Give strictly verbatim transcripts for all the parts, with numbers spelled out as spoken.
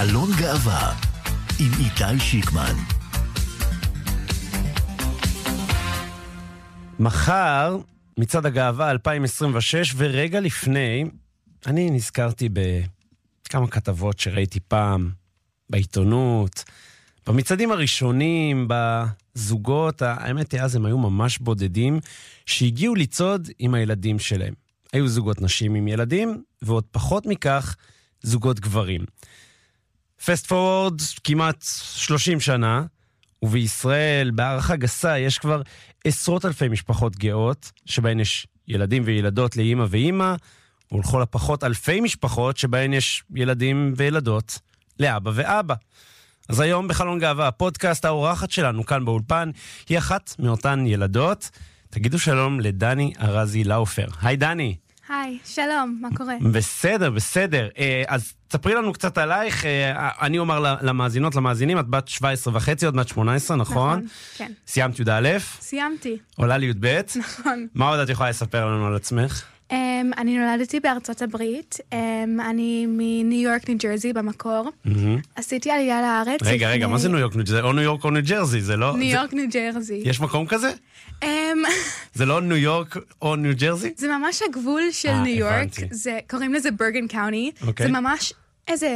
חלון גאווה עם איתי שיקמן. מחר מצעד הגאווה אלפיים עשרים ושש, ורגע לפני אני נזכרתי בכמה כתבות שראיתי פעם בעיתונות, במצעדים הראשונים, בזוגות, האמת היא אז הם היו ממש בודדים, שהגיעו לצעוד עם הילדים שלהם. היו זוגות נשים עם ילדים, ועוד פחות מכך זוגות גברים. פסט פורוורד כמעט שלושים שנה, ובישראל, בערכה גסה, יש כבר עשרות אלפי משפחות גאות, שבהן יש ילדים וילדות לאמא ואמא, ולכל הפחות אלפי משפחות שבהן יש ילדים וילדות לאבא ואבא. אז היום בחלון גאווה, הפודקאסט, האורחת שלנו כאן באולפן, היא אחת מאותן ילדות. תגידו שלום לדני ארזי לאופר. היי דני. היי, שלום, מה קורה? בסדר, בסדר. אז תספרי לנו קצת עלייך. אני אומר למאזינות, למאזינים, את בת שבע עשרה וחצי, עוד מעט שמונה עשרה, נכון? נכון, כן. סיימת י' א'? סיימתי. עולה לי י' ב'? נכון. מה עוד את יכולה לספר לנו על עצמך? Um, אני נולדתי בארצות הברית, um, אני מניו יורק, ניו ג'רזי במקור. Mm-hmm. עשיתי עלייה לארץ. רגע, לפני... רגע, מה זה ניו יורק, ניו ג'רזי? או ניו יורק או ניו ג'רזי, זה לא... ניו זה... יורק, ניו ג'רזי. יש מקום כזה? Um, זה לא ניו יורק או ניו ג'רזי? זה ממש הגבול של 아, ניו יורק, הבנתי. זה, קוראים לזה ברגן קאוני. אוקיי. זה ממש איזה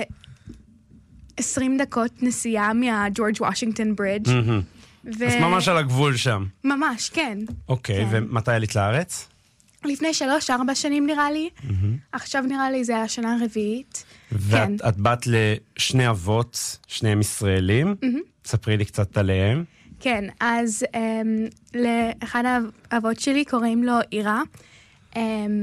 עשרים דקות נסיעה מהג'ורג' וושינגטון ברידג'. Mm-hmm. ו... אז ממש על הגבול שם. ממש, כן. אוקיי, כן. ומתי עלית לארץ? לפני שלוש, ארבע שנים נראה לי. Mm-hmm. עכשיו נראה לי זה השנה הרביעית. ואת כן. את בת לשני אבות, שניהם ישראלים. Mm-hmm. ספרי לי קצת עליהם. כן, אז um, לאחד האבות שלי קוראים לו אירה. Um,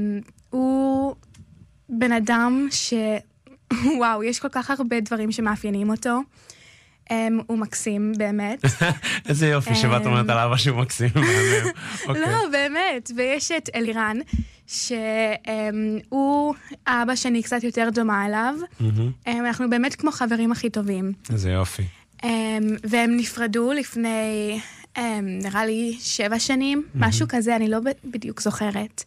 הוא בן אדם ש... וואו, יש כל כך הרבה דברים שמאפיינים אותו. Um, הוא מקסים, באמת. איזה יופי שבאת אומרת על אבא שהוא מקסים. לא, באמת. ויש את אלירן, שהוא האבא שאני קצת יותר דומה אליו. אנחנו באמת כמו חברים הכי טובים. איזה יופי. והם נפרדו לפני, נראה לי, שבע שנים, משהו כזה, אני לא בדיוק זוכרת.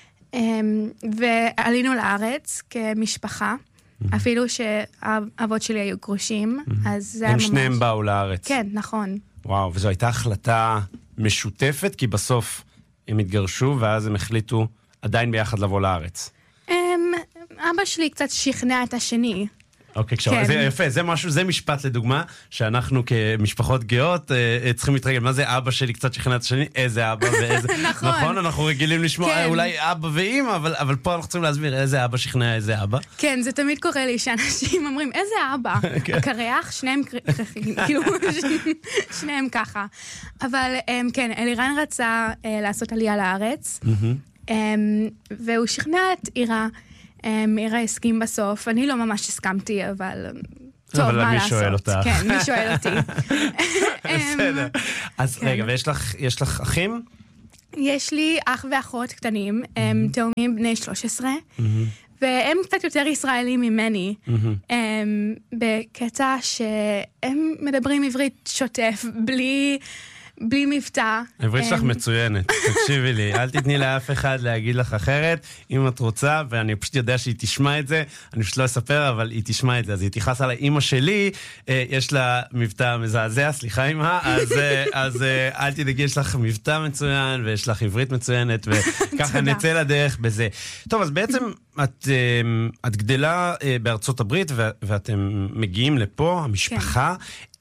ועלינו לארץ כמשפחה. אפילו שהאבות שלי היו גרושים, אז זה היה ממש... הם שניהם באו לארץ. כן, נכון. וואו, וזו הייתה החלטה משותפת, כי בסוף הם התגרשו, ואז הם החליטו עדיין ביחד לבוא לארץ. אבא שלי קצת שכנע את השני. אוקיי, עכשיו, זה יפה, זה משהו, זה משפט לדוגמה, שאנחנו כמשפחות גאות צריכים להתרגל. מה זה אבא שלי קצת שכנע את השני? איזה אבא ואיזה... נכון. נכון, אנחנו רגילים לשמוע אולי אבא ואמא, אבל פה אנחנו צריכים להסביר איזה אבא שכנע איזה אבא. כן, זה תמיד קורה לי שאנשים אומרים, איזה אבא? הקרח, שניהם קרחים, כאילו, שניהם ככה. אבל כן, אלירן רצה לעשות עלייה לארץ, והוא שכנע את אירה, אירה הסכים בסוף, אני לא ממש הסכמתי, אבל טוב, מה לעשות? אבל מי שואל אותך? כן, מי שואל אותי. בסדר. אז רגע, ויש לך אחים? יש לי אח ואחות קטנים, הם תאומים בני שלוש עשרה, והם קצת יותר ישראלים ממני, בקטע שהם מדברים עברית שוטף, בלי... בלי מבטא. העברית שלך מצוינת, תקשיבי לי, אל תתני לאף אחד להגיד לך אחרת, אם את רוצה, ואני פשוט יודע שהיא תשמע את זה, אני פשוט לא אספר, אבל היא תשמע את זה, אז היא תיחס על האמא שלי, יש לה מבטא מזעזע, סליחה אמא, אז, אז אל תדאגי, יש לך מבטא מצוין, ויש לך עברית מצוינת, וככה נצא לדרך בזה. טוב, אז בעצם את, את גדלה בארצות הברית, ואתם מגיעים לפה, המשפחה,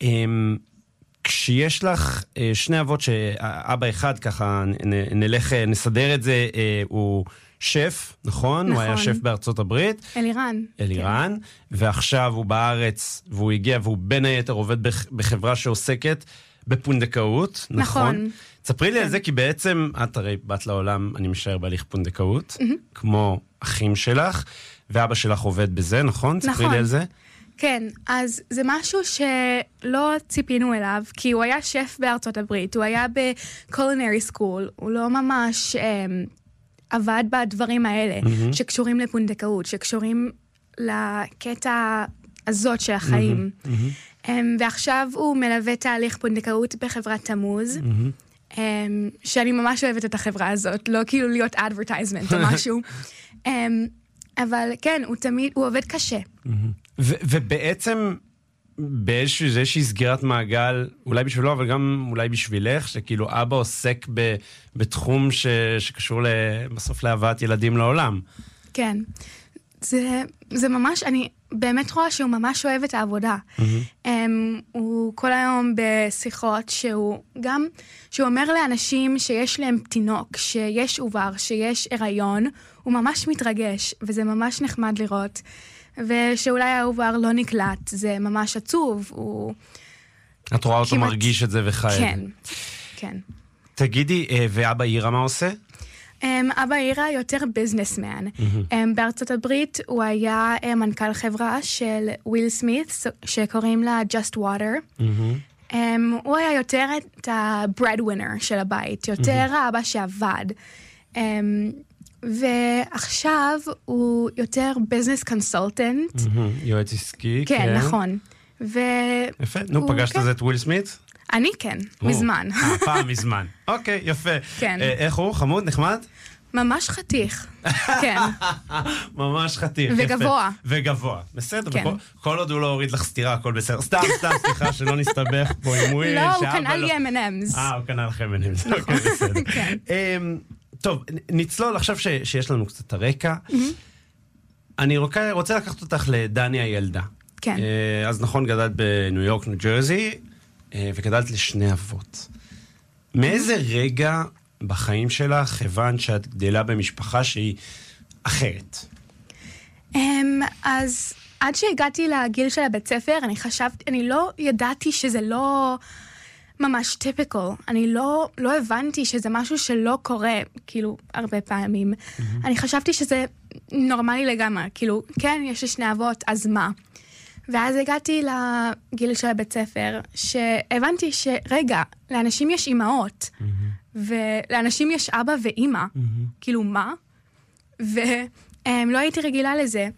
כשיש לך שני אבות שאבא אחד, ככה נלך, נסדר את זה, הוא שף, נכון? נכון. הוא היה שף בארצות הברית. אלירן. אלירן, כן. ועכשיו הוא בארץ, והוא הגיע, והוא בין היתר עובד בחברה שעוסקת בפונדקאות, נכון? נכון. תספרי לי כן. על זה, כי בעצם את הרי בת לעולם, אני משער בהליך פונדקאות, mm-hmm. כמו אחים שלך, ואבא שלך עובד בזה, נכון? נכון. תספרי לי על זה. כן, אז זה משהו שלא ציפינו אליו, כי הוא היה שף בארצות הברית, הוא היה בקולינרי סקול, הוא לא ממש um, עבד בדברים האלה, mm-hmm. שקשורים לפונדקאות, שקשורים לקטע הזאת של החיים. Mm-hmm. Mm-hmm. Um, ועכשיו הוא מלווה תהליך פונדקאות בחברת תמוז, mm-hmm. um, שאני ממש אוהבת את החברה הזאת, לא כאילו להיות advertisement או משהו. um, אבל כן, הוא תמיד, הוא עובד קשה. ו- ובעצם באיזושהי סגירת מעגל, אולי בשבילו, אבל גם אולי בשבילך, שכאילו אבא עוסק ב, בתחום ש, שקשור בסוף להבאת ילדים לעולם. כן. זה, זה ממש, אני באמת רואה שהוא ממש אוהב את העבודה. Mm-hmm. Um, הוא כל היום בשיחות שהוא גם, שהוא אומר לאנשים שיש להם תינוק, שיש עובר, שיש הריון, הוא ממש מתרגש, וזה ממש נחמד לראות. ושאולי העובר לא נקלט, זה ממש עצוב. הוא... את רואה אותו כמעט... מרגיש את זה וחי. כן, כן. תגידי, ואבא אירה מה עושה? Um, אבא אירה יותר ביזנסמן. Mm-hmm. Um, בארצות הברית הוא היה um, מנכ"ל חברה של וויל סמית, שקוראים לה Just Water. Mm-hmm. Um, הוא היה יותר את ה-breadwinner של הבית, יותר mm-hmm. האבא שעבד. Um, ועכשיו הוא יותר ביזנס קונסולטנט. Mm-hmm. יועץ עסקי, כן. כן, נכון. ו... יפה, נו, פגשת כן. את זה את וויל סמית? אני כן, מזמן. אה, פעם מזמן. אוקיי, יפה. כן. איך הוא? חמוד? נחמד? ממש חתיך, כן. ממש חתיך, יפה. וגבוה. וגבוה, בסדר. כן. כל עוד הוא לא הוריד לך סתירה, הכל בסדר. סתם, סתם, סליחה, שלא נסתבך פה עם וויל. לא, הוא קנה לי אם אנד אמס. אה, הוא קנה לך אם אנד אמס. אוקיי, בסדר. כן. טוב, נצלול עכשיו שיש לנו קצת הרקע. אני רוצה לקחת אותך לדני הילדה. כן. אז נכון, גדלת בניו יורק, ניו ג'רזי, וגדלת לשני אבות. מאיזה רגע בחיים שלך הבנת שאת גדלה במשפחה שהיא אחרת? אז עד שהגעתי לגיל של הבית ספר, אני חשבתי, אני לא ידעתי שזה לא ממש טיפיקל. אני לא, לא הבנתי שזה משהו שלא קורה, כאילו, הרבה פעמים. אני חשבתי שזה נורמלי לגמרי. כאילו, כן, יש לי שני אבות, אז מה? ואז הגעתי לגיל של הבית ספר, שהבנתי שרגע, לאנשים יש אימהות, mm-hmm. ולאנשים יש אבא ואימא, mm-hmm. כאילו מה? ולא הייתי רגילה לזה.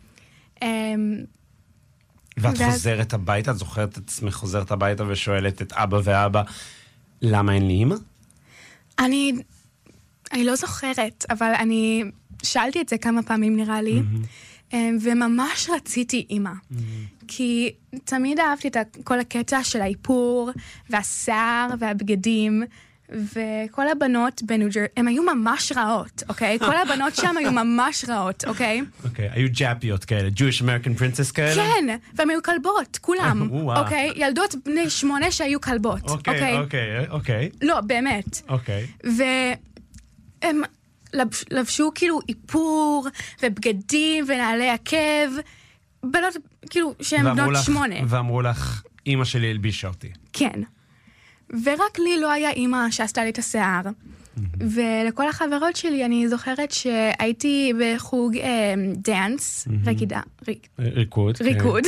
ואת ואז... חוזרת הביתה, את זוכרת את עצמך חוזרת הביתה ושואלת את אבא ואבא, למה אין לי אימא? אני, אני לא זוכרת, אבל אני שאלתי את זה כמה פעמים נראה לי, mm-hmm. וממש רציתי אימא. Mm-hmm. כי תמיד אהבתי את כל הקטע של האיפור, והשיער, והבגדים, וכל הבנות בניו ג'רזי, הן היו ממש רעות, אוקיי? כל הבנות שם היו ממש רעות, אוקיי? אוקיי, היו ג'אפיות כאלה, Jewish American Princess כאלה? כן, והן היו כלבות, כולם, אוקיי? ילדות בני שמונה שהיו כלבות, אוקיי, אוקיי, אוקיי. לא, באמת. אוקיי. והם לבשו כאילו איפור, ובגדים, ונעלי עקב, בנות, כאילו, שהן בנות שמונה. ואמרו לך, אמא שלי הלבישה אותי. כן. ורק לי לא היה אמא שעשתה לי את השיער. ולכל החברות שלי, אני זוכרת שהייתי בחוג דאנס, רקידה. ריקוד. ריקוד.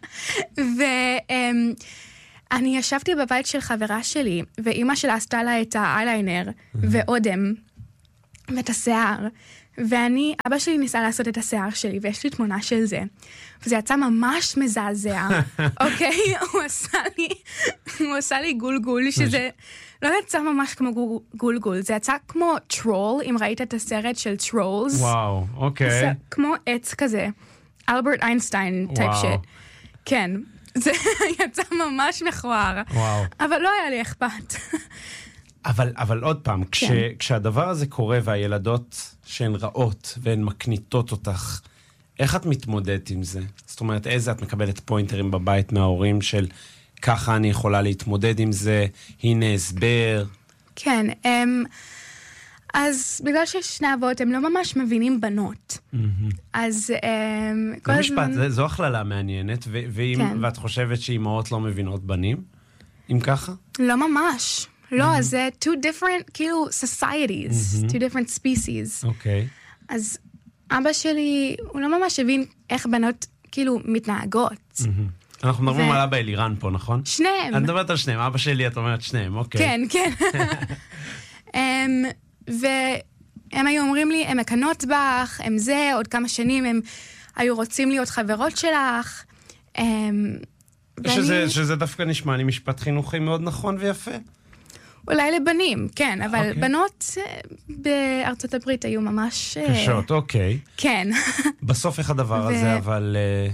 ואני ישבתי בבית של חברה שלי, ואמא שלה עשתה לה את האייליינר, ואודם, ואת השיער. ואני, אבא שלי ניסה לעשות את השיער שלי, ויש לי תמונה של זה. וזה יצא ממש מזעזע, אוקיי? הוא עשה לי, הוא עשה לי גולגול, שזה לא יצא ממש כמו גולגול, זה יצא כמו טרול, אם ראית את הסרט של טרולס. וואו, אוקיי. כמו עץ כזה, אלברט איינשטיין טייפ שיט. כן, זה יצא ממש מכוער. וואו. אבל לא היה לי אכפת. אבל, אבל עוד פעם, כש, כן. כשהדבר הזה קורה והילדות שהן רעות והן מקניטות אותך, איך את מתמודדת עם זה? זאת אומרת, איזה את מקבלת פוינטרים בבית מההורים של ככה אני יכולה להתמודד עם זה, הנה הסבר? כן, הם, אז בגלל שיש שני אבות, הם לא ממש מבינים בנות. Mm-hmm. אז הם, כל זה הזמן... משפט, זו החללה מעניינת, ו- ואם, כן. ואת חושבת שאימהות לא מבינות בנים? אם ככה? לא ממש. לא, mm-hmm. אז זה two different, כאילו, societies, mm-hmm. two different species. אוקיי. Okay. אז אבא שלי, הוא לא ממש הבין איך בנות, כאילו, מתנהגות. Mm-hmm. אנחנו מדברים ו... על אבא אלירן פה, נכון? שניהם. אני מדברת על שניהם, אבא שלי, את אומרת שניהם, אוקיי. כן, כן. um, והם היו אומרים לי, הם מקנות בך, הם זה, עוד כמה שנים הם היו רוצים להיות חברות שלך. Um, שזה, ואני... שזה דווקא נשמע לי משפט חינוכי מאוד נכון ויפה. אולי לבנים, כן, אבל okay. בנות בארצות הברית היו ממש... קשות, אוקיי. כן. בסוף איך הדבר הזה, אבל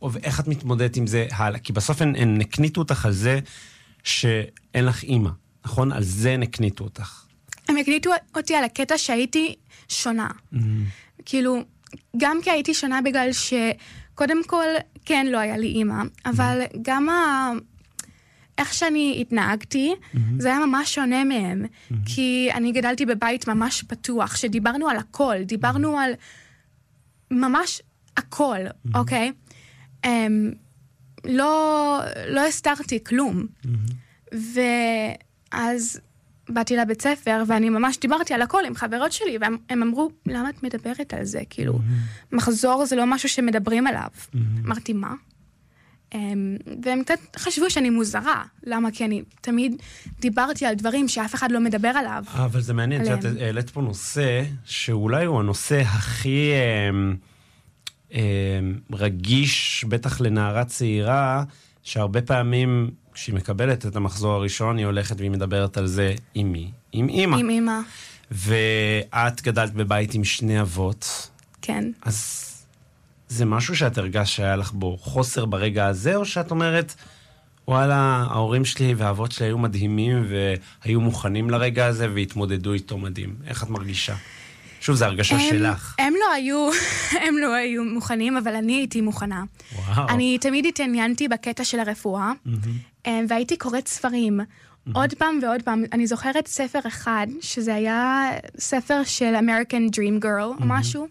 ואיך את מתמודדת עם זה הלאה? כי בסוף הן, הן נקניתו אותך על זה שאין לך אימא, נכון? על זה נקניתו אותך. הם הקניתו אותי על הקטע שהייתי שונה. Mm-hmm. כאילו, גם כי הייתי שונה בגלל שקודם כל, כן, לא היה לי אימא, אבל mm-hmm. גם ה... איך שאני התנהגתי, mm-hmm. זה היה ממש שונה מהם. Mm-hmm. כי אני גדלתי בבית ממש פתוח, שדיברנו על הכל, דיברנו mm-hmm. על ממש הכל, mm-hmm. אוקיי? Um, לא, לא הסתרתי כלום. Mm-hmm. ואז באתי לבית ספר, ואני ממש דיברתי על הכל עם חברות שלי, והם הם אמרו, למה את מדברת על זה? כאילו, mm-hmm. מחזור זה לא משהו שמדברים עליו. Mm-hmm. אמרתי, מה? Um, והם קצת חשבו שאני מוזרה. למה? כי אני תמיד דיברתי על דברים שאף אחד לא מדבר עליו. אבל זה מעניין, שאת העלית פה נושא, שאולי הוא הנושא הכי um, um, רגיש, בטח לנערה צעירה, שהרבה פעמים, כשהיא מקבלת את המחזור הראשון, היא הולכת והיא מדברת על זה עם מי? עם אמא. עם אמא. ואת גדלת בבית עם שני אבות. כן. אז זה משהו שאת הרגש שהיה לך בו חוסר ברגע הזה, או שאת אומרת, וואלה, ההורים שלי והאבות שלי היו מדהימים, והיו מוכנים לרגע הזה, והתמודדו איתו מדהים. איך את מרגישה? שוב, זו הרגשה הם, שלך. הם לא היו, הם לא היו מוכנים, אבל אני הייתי מוכנה. וואו. אני תמיד התעניינתי בקטע של הרפואה, mm-hmm. והייתי קוראת ספרים, mm-hmm. עוד פעם ועוד פעם. אני זוכרת ספר אחד, שזה היה ספר של American Dream Girl, mm-hmm. או משהו,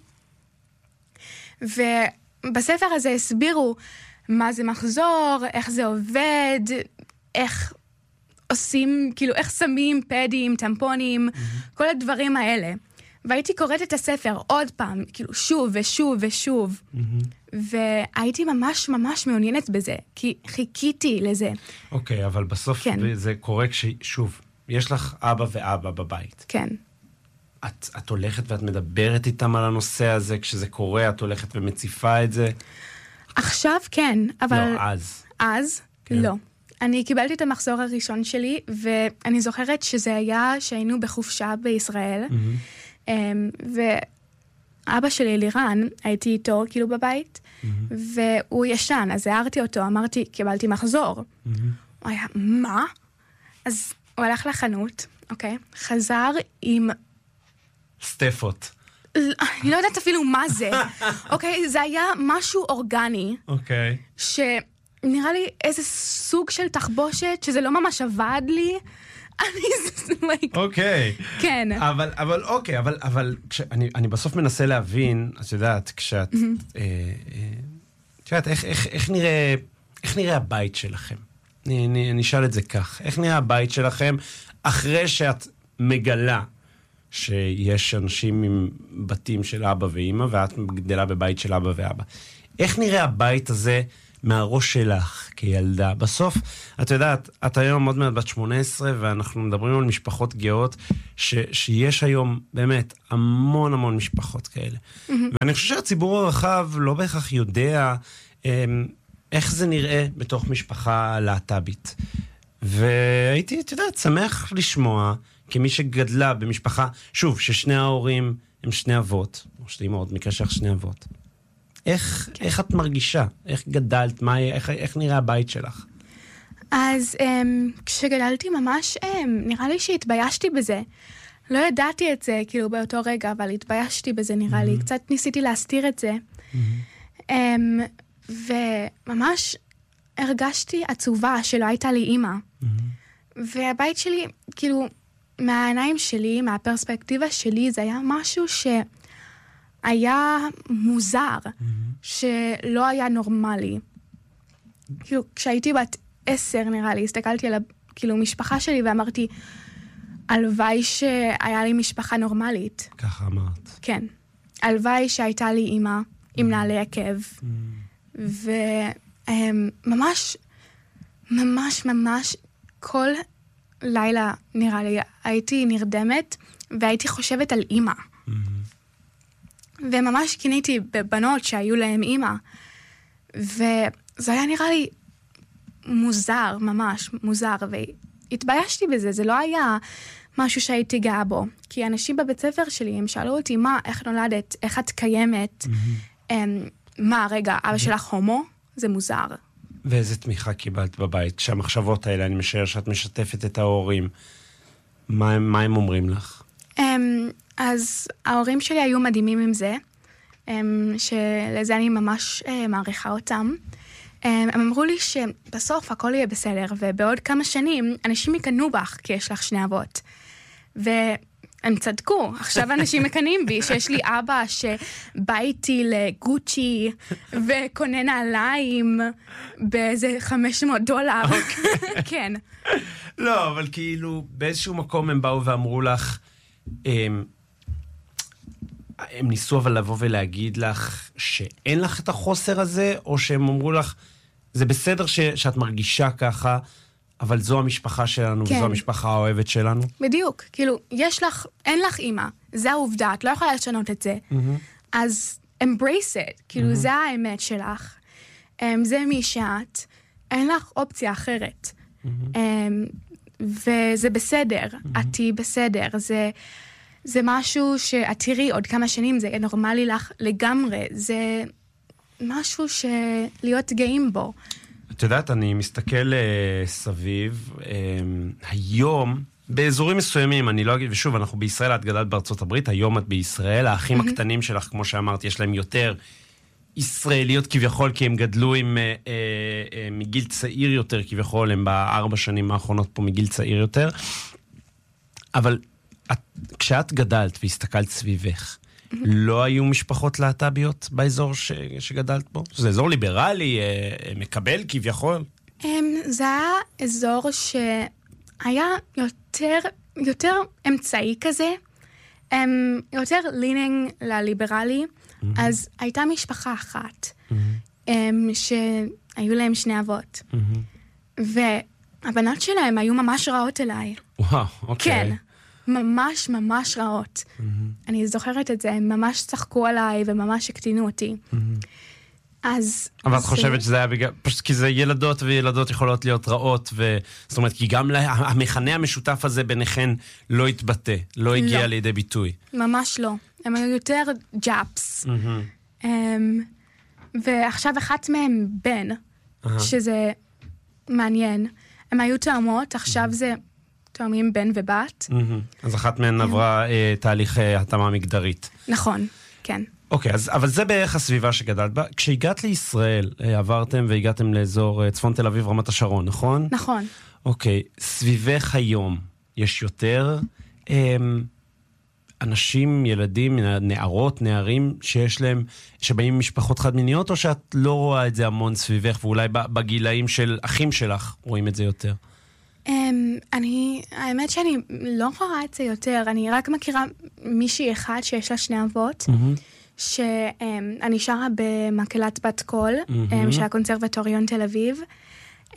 ובספר הזה הסבירו מה זה מחזור, איך זה עובד, איך עושים, כאילו, איך שמים פדים, טמפונים, mm-hmm. כל הדברים האלה. והייתי קוראת את הספר עוד פעם, כאילו, שוב ושוב ושוב. Mm-hmm. והייתי ממש ממש מעוניינת בזה, כי חיכיתי לזה. אוקיי, אבל בסוף כן. זה קורה כששוב, יש לך אבא ואבא בבית. כן. את, את הולכת ואת מדברת איתם על הנושא הזה, כשזה קורה, את הולכת ומציפה את זה? עכשיו כן, אבל... לא, אז. אז? כן. לא. אני קיבלתי את המחזור הראשון שלי, ואני זוכרת שזה היה שהיינו בחופשה בישראל, mm-hmm. ואבא שלי, לירן, הייתי איתו כאילו בבית, mm-hmm. והוא ישן, אז הערתי אותו, אמרתי, קיבלתי מחזור. Mm-hmm. הוא היה, מה? אז הוא הלך לחנות, אוקיי? חזר עם... סטפות. אני לא יודעת אפילו מה זה. אוקיי, זה היה משהו אורגני. אוקיי. שנראה לי איזה סוג של תחבושת, שזה לא ממש עבד לי. אני... אוקיי. כן. אבל, אבל, אוקיי, אבל, אבל, כשאני, אני בסוף מנסה להבין, את יודעת, כשאת, את יודעת, איך, איך, איך נראה, איך נראה הבית שלכם? אני, אני, אני אשאל את זה כך. איך נראה הבית שלכם אחרי שאת מגלה שיש אנשים עם בתים של אבא ואמא, ואת גדלה בבית של אבא ואבא. איך נראה הבית הזה מהראש שלך כילדה? בסוף, את יודעת, את היום עוד מעט בת שמונה עשרה, ואנחנו מדברים על משפחות גאות, ש, שיש היום באמת המון המון משפחות כאלה. Mm-hmm. ואני חושב שהציבור הרחב לא בהכרח יודע איך זה נראה בתוך משפחה להט"בית. והייתי, את יודעת, שמח לשמוע, כמי שגדלה במשפחה, שוב, ששני ההורים הם שני אבות, או שתי אמהות, מקרה שלך שני אבות. איך, כן. איך את מרגישה? איך גדלת? מה, איך, איך נראה הבית שלך? אז um, כשגדלתי ממש, um, נראה לי שהתביישתי בזה. לא ידעתי את זה, כאילו, באותו רגע, אבל התביישתי בזה, נראה mm-hmm. לי. קצת ניסיתי להסתיר את זה. Mm-hmm. Um, וממש הרגשתי עצובה שלא הייתה לי אימא. Mm-hmm. והבית שלי, כאילו, מהעיניים שלי, מהפרספקטיבה שלי, זה היה משהו שהיה מוזר, mm-hmm. שלא היה נורמלי. כאילו, כשהייתי בת עשר, נראה לי, הסתכלתי על, כאילו, משפחה שלי ואמרתי, הלוואי שהיה לי משפחה נורמלית. ככה אמרת. כן. הלוואי שהייתה לי אימא עם נעלי עקב. Mm-hmm. וממש, ממש, ממש, כל לילה, נראה לי, הייתי נרדמת, והייתי חושבת על אימא. Mm-hmm. וממש קניתי בבנות שהיו להם אימא. וזה היה נראה לי מוזר, ממש מוזר, והתביישתי בזה, זה לא היה משהו שהייתי גאה בו. כי אנשים בבית ספר שלי, הם שאלו אותי, מה, איך נולדת, איך את קיימת, mm-hmm. מה, רגע, אבא שלך הומו? זה מוזר. ואיזה תמיכה קיבלת בבית? כשהמחשבות האלה, אני משער שאת משתפת את ההורים. מה, מה הם אומרים לך? Um, אז ההורים שלי היו מדהימים עם זה, um, שלזה אני ממש uh, מעריכה אותם. Um, הם אמרו לי שבסוף הכל יהיה בסדר, ובעוד כמה שנים אנשים יקנו בך, כי יש לך שני אבות. והם צדקו, עכשיו אנשים מקנים בי, שיש לי אבא שבא איתי לגוצ'י, וקונה נעליים באיזה חמש מאות דולר. כן. לא, אבל כאילו, באיזשהו מקום הם באו ואמרו לך, הם, הם ניסו אבל לבוא ולהגיד לך שאין לך את החוסר הזה, או שהם אמרו לך, זה בסדר ש, שאת מרגישה ככה, אבל זו המשפחה שלנו, כן. וזו המשפחה האוהבת שלנו. בדיוק, כאילו, יש לך, אין לך אימא, זה העובדה, את לא יכולה לשנות את זה. Mm-hmm. אז embrace it, כאילו, mm-hmm. זה האמת שלך. Um, זה מי שאת, אין לך אופציה אחרת. Mm-hmm. Um, וזה בסדר, mm-hmm. את תהי בסדר, זה, זה משהו שאת תראי עוד כמה שנים, זה נורמלי לך לגמרי, זה משהו שלהיות גאים בו. את יודעת, אני מסתכל uh, סביב, um, היום, באזורים מסוימים, אני לא אגיד, ושוב, אנחנו בישראל, את גדלת בארצות הברית, היום את בישראל, האחים mm-hmm. הקטנים שלך, כמו שאמרת, יש להם יותר ישראליות כביכול, כי הם גדלו עם, uh, uh, uh, מגיל צעיר יותר כביכול, הם בארבע שנים האחרונות פה מגיל צעיר יותר, אבל את, כשאת גדלת והסתכלת סביבך, לא היו משפחות להט"ביות באזור ש... שגדלת בו? זה אזור ליברלי, מקבל כביכול? זה היה אזור שהיה יותר, יותר אמצעי כזה, יותר leaning לליברלי, mm-hmm. אז הייתה משפחה אחת, mm-hmm. שהיו להם שני אבות. Mm-hmm. והבנות שלהם היו ממש רעות אליי. וואו, אוקיי. כן. ממש ממש רעות. Mm-hmm. אני זוכרת את זה, הם ממש צחקו עליי וממש הקטינו אותי. Mm-hmm. אז... אבל את חושבת שזה היה בגלל... פשוט כי זה ילדות וילדות יכולות להיות רעות, ו... זאת אומרת, כי גם לה... המכנה המשותף הזה ביניכן לא התבטא, לא הגיע לא. לידי ביטוי. ממש לא. הם היו יותר ג'אפס. Mm-hmm. Um, ועכשיו אחת מהם בן, uh-huh. שזה מעניין. הם היו תאומות, עכשיו mm-hmm. זה... תאומים בן ובת. אז אחת מהן עברה תהליך התאמה מגדרית. נכון, כן. אוקיי, אבל זה בערך הסביבה שגדלת בה. כשהגעת לישראל, עברתם והגעתם לאזור צפון תל אביב, רמת השרון, נכון? נכון. אוקיי, סביבך היום יש יותר אנשים, ילדים, נערות, נערים, שיש להם, שבאים משפחות חד-מיניות, או שאת לא רואה את זה המון סביבך, ואולי בגילאים של אחים שלך רואים את זה יותר? Um, אני, האמת שאני לא רואה את זה יותר, אני רק מכירה מישהי אחד שיש לה שני אבות, mm-hmm. שאני um, שרה במקהלת בת קול, mm-hmm. um, של הקונסרבטוריון תל אביב, um,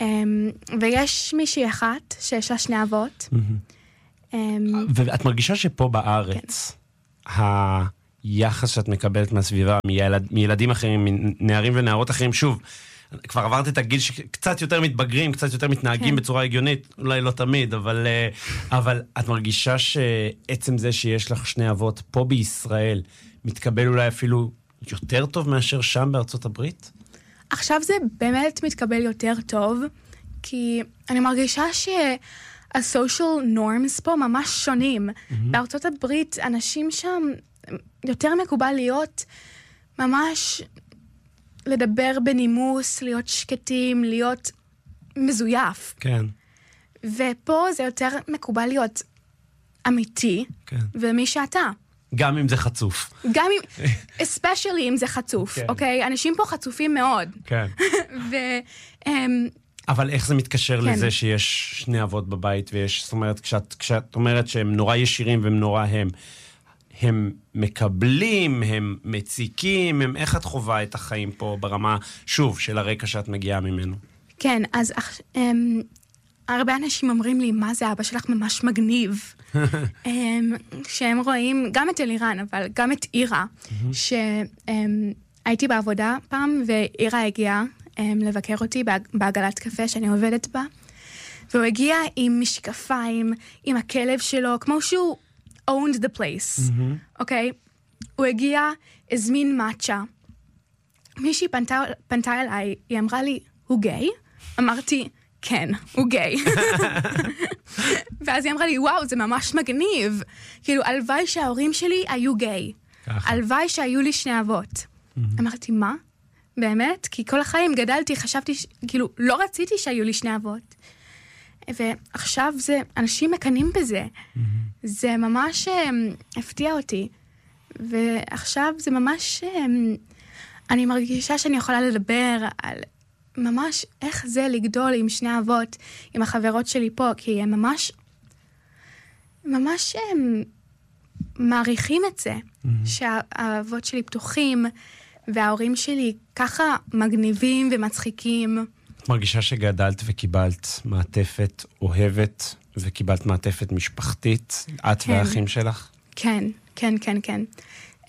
ויש מישהי אחת שיש לה שני אבות. Mm-hmm. Um, ואת מרגישה שפה בארץ, כן. היחס שאת מקבלת מהסביבה, מילד, מילדים אחרים, מנערים ונערות אחרים, שוב, כבר עברת את הגיל שקצת יותר מתבגרים, קצת יותר מתנהגים כן. בצורה הגיונית, אולי לא תמיד, אבל, אבל את מרגישה שעצם זה שיש לך שני אבות פה בישראל, מתקבל אולי אפילו יותר טוב מאשר שם בארצות הברית? עכשיו זה באמת מתקבל יותר טוב, כי אני מרגישה שה-social norms פה ממש שונים. Mm-hmm. בארצות הברית אנשים שם יותר מקובל להיות ממש... לדבר בנימוס, להיות שקטים, להיות מזויף. כן. ופה זה יותר מקובל להיות אמיתי, כן. ומי שאתה. גם אם זה חצוף. גם אם, especially אם זה חצוף, כן. אוקיי? אנשים פה חצופים מאוד. כן. ו... Um, אבל איך זה מתקשר כן. לזה שיש שני אבות בבית, ויש, זאת אומרת, כשאת, כשאת אומרת שהם נורא ישירים והם נורא הם, הם מקבלים, הם מציקים, הם, איך את חובה את החיים פה ברמה, שוב, של הרקע שאת מגיעה ממנו? כן, אז um, הרבה אנשים אומרים לי, מה זה, אבא שלך ממש מגניב. um, שהם רואים גם את אלירן, אבל גם את אירה, שהייתי um, בעבודה פעם, ואירה הגיעה um, לבקר אותי בעגלת קפה שאני עובדת בה, והוא הגיע עם משקפיים, עם הכלב שלו, כמו שהוא... owned the place, אוקיי? Mm-hmm. Okay? הוא הגיע, הזמין מאצ'ה, מישהי פנתה, פנתה אליי, היא אמרה לי, הוא גיי? אמרתי, כן, הוא גיי. ואז היא אמרה לי, וואו, זה ממש מגניב. כאילו, הלוואי שההורים שלי היו גיי. הלוואי שהיו לי שני אבות. אמרתי, מה? באמת? כי כל החיים גדלתי, חשבתי, כאילו, לא רציתי שהיו לי שני אבות. ועכשיו זה, אנשים מקנים בזה. זה ממש הפתיע אותי. ועכשיו זה ממש, אני מרגישה שאני יכולה לדבר על ממש איך זה לגדול עם שני אבות, עם החברות שלי פה, כי הם ממש, ממש הם מעריכים את זה, שהאבות שלי פתוחים, וההורים שלי ככה מגניבים ומצחיקים. את מרגישה שגדלת וקיבלת מעטפת אוהבת, וקיבלת מעטפת משפחתית, את כן. והאחים שלך? כן, כן, כן, כן. Um,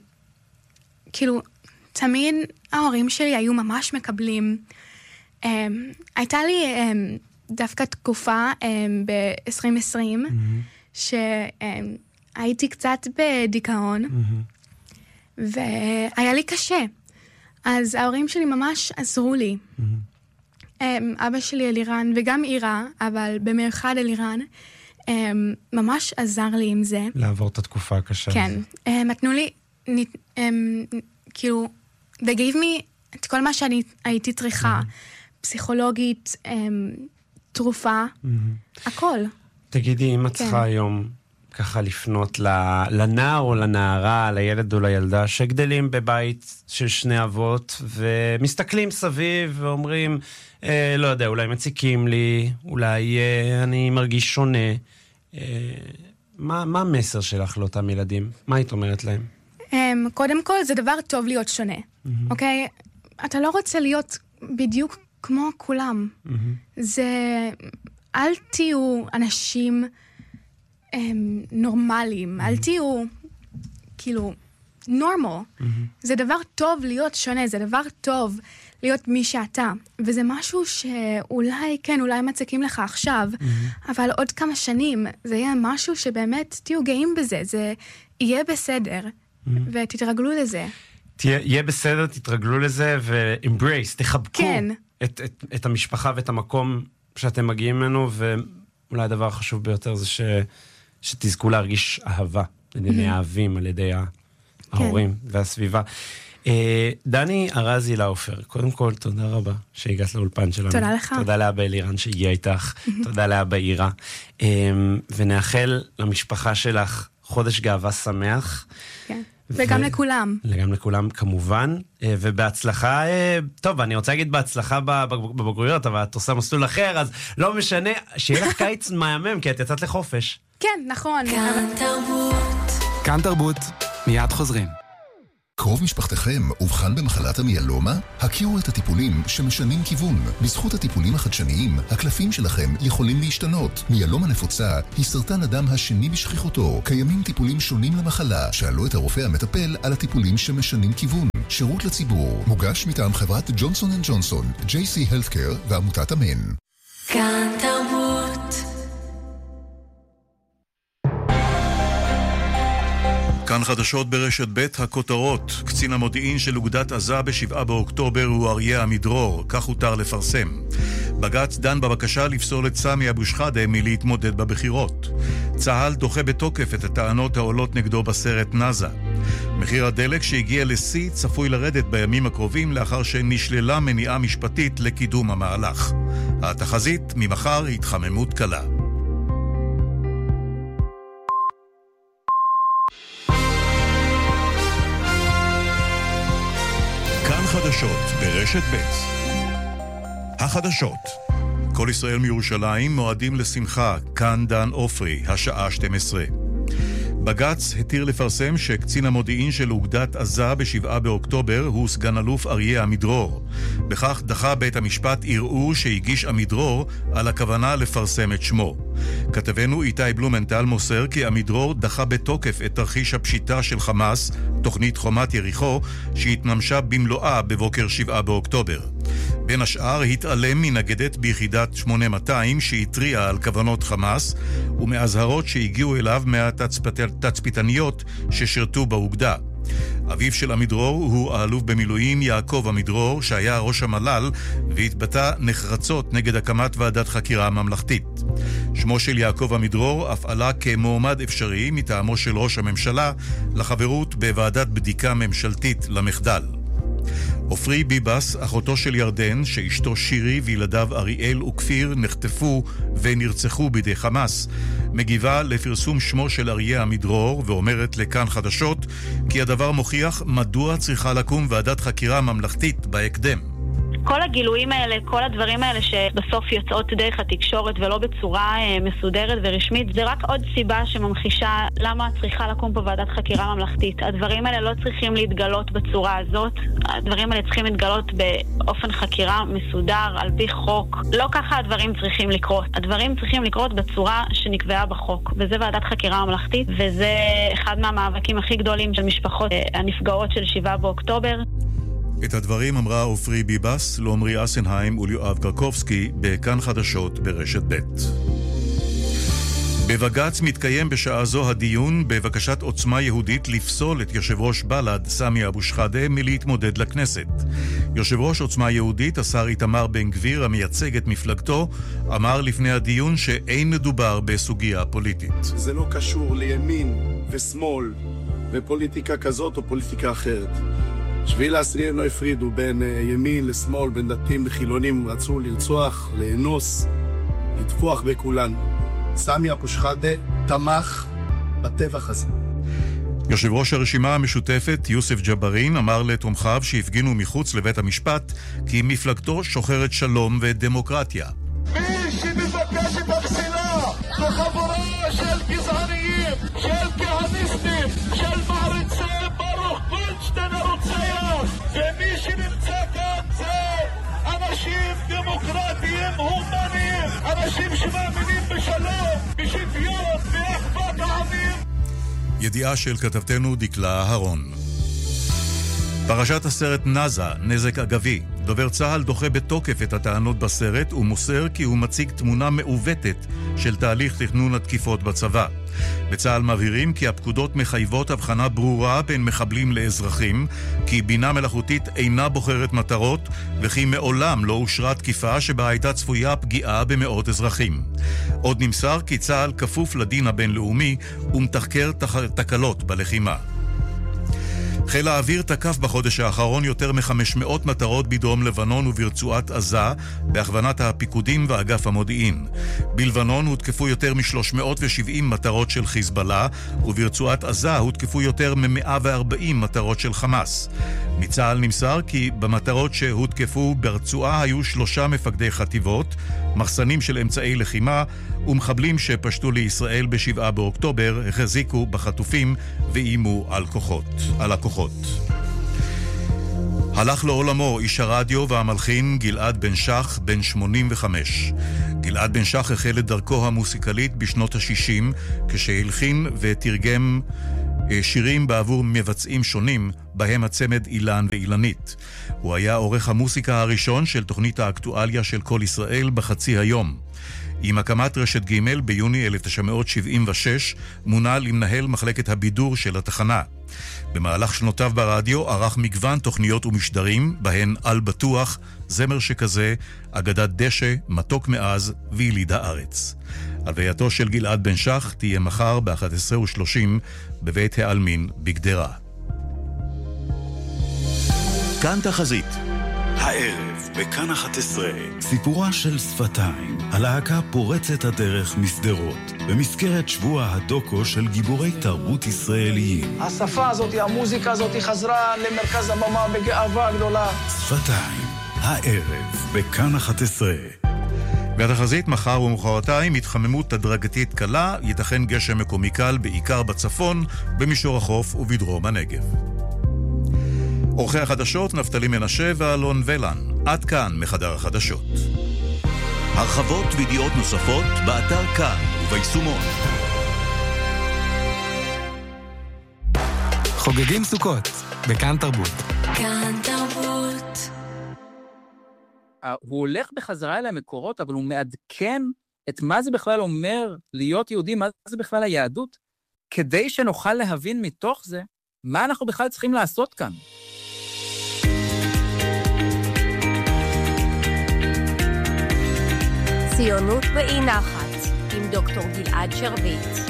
כאילו, תמיד ההורים שלי היו ממש מקבלים. Um, הייתה לי um, דווקא תקופה um, ב-עשרים עשרים, mm-hmm. שהייתי um, קצת בדיכאון, mm-hmm. והיה לי קשה. אז ההורים שלי ממש עזרו לי. Mm-hmm. Um, אבא שלי אלירן, וגם אירה, אבל במרחד אלירן, um, ממש עזר לי עם זה. לעבור את התקופה הקשה. כן. Um, נתנו לי, נת, um, כאילו, they gave me את כל מה שאני הייתי צריכה. Mm-hmm. פסיכולוגית, um, תרופה, mm-hmm. הכל. תגידי, אם את צריכה כן. היום ככה לפנות לנער או לנערה, לילד או לילדה, שגדלים בבית של שני אבות, ומסתכלים סביב ואומרים, אה, לא יודע, אולי מציקים לי, אולי אה, אני מרגיש שונה. אה, מה, מה המסר שלך לאותם ילדים? מה היית אומרת להם? Um, קודם כל, זה דבר טוב להיות שונה, mm-hmm. אוקיי? אתה לא רוצה להיות בדיוק כמו כולם. Mm-hmm. זה, אל תהיו אנשים um, נורמליים, mm-hmm. אל תהיו, כאילו, נורמל. Mm-hmm. זה דבר טוב להיות שונה, זה דבר טוב להיות מי שאתה. וזה משהו שאולי, כן, אולי מצקים לך עכשיו, mm-hmm. אבל עוד כמה שנים, זה יהיה משהו שבאמת תהיו גאים בזה, זה יהיה בסדר. ותתרגלו לזה. יהיה בסדר, תתרגלו לזה, ו-embrace, תחבקו כן. את, את, את המשפחה ואת המקום שאתם מגיעים ממנו, ואולי הדבר החשוב ביותר זה ש, שתזכו להרגיש אהבה, על ידי האהבים, על ידי ההורים כן. והסביבה. דני ארזי לאופר, קודם כל, תודה רבה שהגעת לאולפן שלנו. תודה לך. תודה לאבא אלירן שהגיע איתך, תודה לאבא אירה, ונאחל למשפחה שלך חודש גאווה שמח. כן. וגם ו... לכולם. וגם לכולם, כמובן. ובהצלחה, טוב, אני רוצה להגיד בהצלחה בבגרויות, אבל את עושה מסלול אחר, אז לא משנה, שיהיה לך קיץ מהמם, כי את יצאת לחופש. כן, נכון. כאן תרבות. כאן תרבות, מיד חוזרים. קרוב משפחתכם אובחן במחלת המיאלומה? הכירו את הטיפולים שמשנים כיוון. בזכות הטיפולים החדשניים, הקלפים שלכם יכולים להשתנות. מיאלומה נפוצה היא סרטן הדם השני בשכיחותו. קיימים טיפולים שונים למחלה. שאלו את הרופא המטפל על הטיפולים שמשנים כיוון. שירות לציבור. מוגש מטעם חברת ג'ונסון אנד ג'ונסון, ג'יי סי Healthcare ועמותת אמן. כאן תרבות. כאן חדשות ברשת ב' הכותרות. קצין המודיעין של אוגדת עזה בשבעה באוקטובר הוא אריה עמידרור, כך הותר לפרסם. בג"ץ דן בבקשה לפסול את סמי אבו שחאדה מלהתמודד בבחירות. צה"ל דוחה בתוקף את הטענות העולות נגדו בסרט נאזה. מחיר הדלק שהגיע לשיא צפוי לרדת בימים הקרובים לאחר שנשללה מניעה משפטית לקידום המהלך. התחזית ממחר התחממות קלה. חדשות ברשת ב'. החדשות. כל ישראל מירושלים מועדים לשמחה, כאן דן אופרי, השעה שתים עשרה. בג"ץ התיר לפרסם שקצין המודיעין של אוגדת עזה בשבעה באוקטובר הוא סגן אלוף אריה עמידרור. בכך דחה בית המשפט ערעור שהגיש עמידרור על הכוונה לפרסם את שמו. כתבנו איתי בלומנטל מוסר כי עמידרור דחה בתוקף את תרחיש הפשיטה של חמאס, תוכנית חומת יריחו, שהתממשה במלואה בבוקר שבעה באוקטובר. בין השאר התעלם מנגדת ביחידת שמונה מאתיים שהתריעה על כוונות חמאס ומאזהרות שהגיעו אליו מהתצפיתניות ששירתו באוגדה. אביו של עמידרור הוא האלוף במילואים יעקב עמידרור, שהיה ראש המל"ל והתבטא נחרצות נגד הקמת ועדת חקירה ממלכתית. שמו של יעקב עמידרור אף עלה כמועמד אפשרי מטעמו של ראש הממשלה לחברות בוועדת בדיקה ממשלתית למחדל. עופרי ביבס, אחותו של ירדן, שאשתו שירי וילדיו אריאל וכפיר נחטפו ונרצחו בידי חמאס, מגיבה לפרסום שמו של אריה עמידרור ואומרת לכאן חדשות כי הדבר מוכיח מדוע צריכה לקום ועדת חקירה ממלכתית בהקדם. כל הגילויים האלה, כל הדברים האלה שבסוף יוצאות דרך התקשורת ולא בצורה אה, מסודרת ורשמית, זה רק עוד סיבה שממחישה למה צריכה לקום פה ועדת חקירה ממלכתית. הדברים האלה לא צריכים להתגלות בצורה הזאת, הדברים האלה צריכים להתגלות באופן חקירה מסודר, על פי חוק. לא ככה הדברים צריכים לקרות. הדברים צריכים לקרות בצורה שנקבעה בחוק, וזה ועדת חקירה ממלכתית, וזה אחד מהמאבקים הכי גדולים של משפחות אה, הנפגעות של שבעה באוקטובר. את הדברים אמרה עופרי ביבס לעומרי אסנהיים וליואב קרקובסקי בכאן חדשות ברשת ב'. בבג"ץ מתקיים בשעה זו הדיון בבקשת עוצמה יהודית לפסול את יושב ראש בל"ד סמי אבו שחאדה מלהתמודד לכנסת. יושב ראש עוצמה יהודית, השר איתמר בן גביר, המייצג את מפלגתו, אמר לפני הדיון שאין מדובר בסוגיה פוליטית. זה לא קשור לימין ושמאל ופוליטיקה כזאת או פוליטיקה אחרת. שביעי לעשירי לא הפרידו בין ימין לשמאל, בין דתיים לחילונים, רצו לרצוח, לאנוס, לטפוח בכולן. סמי אבו שחאדה תמך בטבח הזה. יושב ראש הרשימה המשותפת יוסף ג'בארין אמר לתומכיו שהפגינו מחוץ לבית המשפט כי מפלגתו שוחרת שלום ודמוקרטיה. מי שמבקש את הפסילה זו חבורה של גזעניים, של כהניסטים, של מעריצי ברוך גולדשטיין הרוצח, ומי שנמצא כאן זה אנשים דמוקרטיים, הומניים, אנשים שמאמינים בשלום, בשוויון, באחוות העמים. ידיעה של כתבתנו דקלה אהרון. פרשת הסרט נזה, נזק אגבי. דובר צה"ל דוחה בתוקף את הטענות בסרט ומוסר כי הוא מציג תמונה מעוותת של תהליך תכנון התקיפות בצבא. בצה"ל מבהירים כי הפקודות מחייבות הבחנה ברורה בין מחבלים לאזרחים, כי בינה מלאכותית אינה בוחרת מטרות, וכי מעולם לא אושרה תקיפה שבה הייתה צפויה פגיעה במאות אזרחים. עוד נמסר כי צה"ל כפוף לדין הבינלאומי ומתחקר תקלות בלחימה. חיל האוויר תקף בחודש האחרון יותר מ-חמש מאות מטרות בדרום לבנון וברצועת עזה, בהכוונת הפיקודים ואגף המודיעין. בלבנון הותקפו יותר מ-שלוש מאות ושבעים מטרות של חיזבאללה, וברצועת עזה הותקפו יותר מ-מאה וארבעים מטרות של חמאס. מצה"ל נמסר כי במטרות שהותקפו ברצועה היו שלושה מפקדי חטיבות, מחסנים של אמצעי לחימה, ומחבלים שפשטו לישראל בשבעה באוקטובר החזיקו בחטופים ואימו על כוחות, על הכוחות. הלך לעולמו איש הרדיו והמלחין גלעד בן שח, בן שמונים וחמש. גלעד בן שח החל את דרכו המוסיקלית בשנות ה-שישים, כשהלחין ותרגם שירים בעבור מבצעים שונים, בהם הצמד אילן ואילנית. הוא היה עורך המוסיקה הראשון של תוכנית האקטואליה של כל ישראל בחצי היום. עם הקמת רשת ג' ביוני אלף תשע מאות שבעים ושש מונה למנהל מחלקת הבידור של התחנה. במהלך שנותיו ברדיו ערך מגוון תוכניות ומשדרים, בהן על בטוח, זמר שכזה, אגדת דשא, מתוק מאז ויליד הארץ. הלווייתו של גלעד בן שח תהיה מחר ב-אחת עשרה ושלושים בבית העלמין בגדרה. כאן תחזית. הערב בכאן אחת עשרה, סיפורה של שפתיים, הלהקה פורצת הדרך מסדרות, במזכרת שבוע הדוקו של גיבורי תרבות ישראליים. השפה הזאת, המוזיקה הזאת חזרה למרכז הבמה בגאווה גדולה. שפתיים, הערב בכאן אחת עשרה. והתחזית מחר ומחרתיים התחממות הדרגתית קלה, ייתכן גשם מקומי קל בעיקר בצפון, במישור החוף ובדרום הנגב. עורכי החדשות נפתלי מנשה ואלון ולן. עד כאן מחדר החדשות. הרחבות וידיעות נוספות באתר כאן וביישומון. חוגגים סוכות בכאן תרבות. כאן תרבות. הוא הולך בחזרה אל המקורות, אבל הוא מעדכן את מה זה בכלל אומר להיות יהודי, מה זה בכלל היהדות, כדי שנוכל להבין מתוך זה מה אנחנו בכלל צריכים לעשות כאן? ציונות באי נחת, עם דוקטור גלעד שרביט.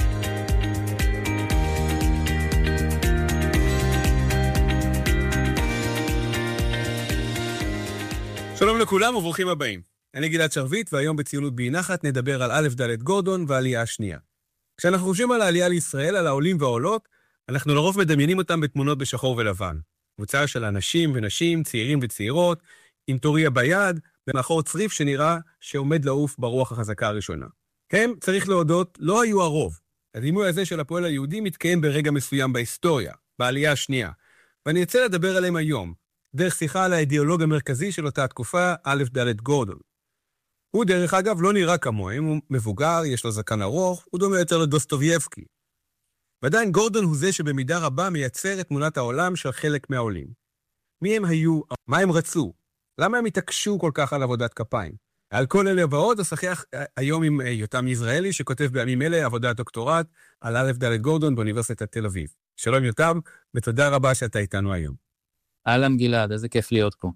שלום לכולם וברוכים הבאים. אני גלעד שרביט, והיום בציונות באי נחת נדבר על א' ד' גורדון והעלייה השנייה. כשאנחנו חושבים על העלייה לישראל, על העולים והעולות, אנחנו לרוב מדמיינים אותם בתמונות בשחור ולבן. קבוצה של אנשים ונשים, צעירים וצעירות, עם תוריה ביד, ומאחור צריף שנראה שעומד לעוף ברוח החזקה הראשונה. הם, צריך להודות, לא היו הרוב. הדימוי הזה של הפועל היהודי מתקיים ברגע מסוים בהיסטוריה, בעלייה השנייה. ואני ארצה לדבר עליהם היום, דרך שיחה על האידיאולוג המרכזי של אותה התקופה, א' ד' גורדון. הוא דרך אגב לא נראה כמוהם, הוא מבוגר, יש לו זקן ארוך, הוא דומה יותר לדוסטוביבסקי. ועדיין גורדון הוא זה שבמידה רבה מייצר את תמונת העולם של חלק מהעולים. מי הם היו? מה הם רצו? למה הם התעקשו כל כך על עבודת כפיים? על כל אלה ועוד אשוחח היום עם יותם יזרעאלי, שכותב בימים אלה עבודת דוקטורט על א' ד' גורדון באוניברסיטת תל אביב. שלום יותם, ותודה רבה שאתה איתנו היום. אהלן גלעד, איזה כיף להיות פה.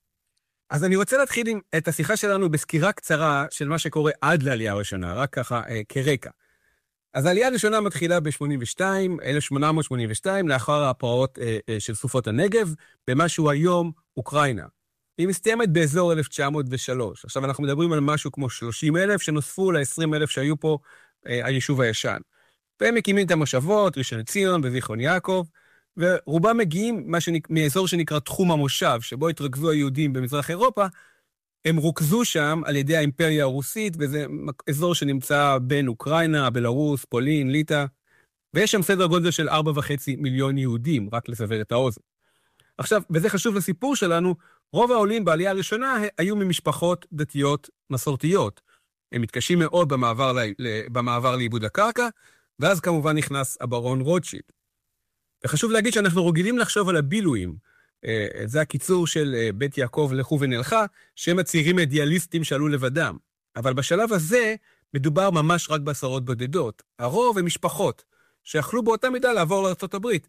אז אני רוצה להתחיל עם את השיחה שלנו בסקירה קצרה של מה שקורה עד לעלייה הראשונה, רק ככה אה, כרקע. אז העלייה הראשונה מתחילה ב-שמונים ושתיים, אלף שמונה מאות שמונים ושתיים, לאחר הפרעות אה, אה, של סופות הנגב, במה שהוא היום אוקראינה. היא מסתיימת באזור אלף תשע מאות ושלוש. עכשיו אנחנו מדברים על משהו כמו שלושים אלף, שנוספו ל-עשרים אלף שהיו פה אה, היישוב הישן. והם מקימים את המושבות, ראשון לציון וזיכרון יעקב, ורובם מגיעים שנק... מאזור שנקרא תחום המושב, שבו התרכזו היהודים במזרח אירופה, הם רוכזו שם על ידי האימפריה הרוסית, וזה אזור שנמצא בין אוקראינה, בלרוס, פולין, ליטא, ויש שם סדר גודל של ארבע וחצי מיליון יהודים, רק לסבר את האוזן. עכשיו, וזה חשוב לסיפור שלנו, רוב העולים בעלייה הראשונה היו ממשפחות דתיות מסורתיות. הם מתקשים מאוד במעבר, ל... במעבר לאיבוד הקרקע, ואז כמובן נכנס הברון רוטשילד. וחשוב להגיד שאנחנו רגילים לחשוב על הבילויים. זה הקיצור של בית יעקב לכו ונלכה, שהם הצעירים האידיאליסטים שעלו לבדם. אבל בשלב הזה מדובר ממש רק בעשרות בודדות. הרוב הם משפחות שיכלו באותה מידה לעבור לארצות הברית.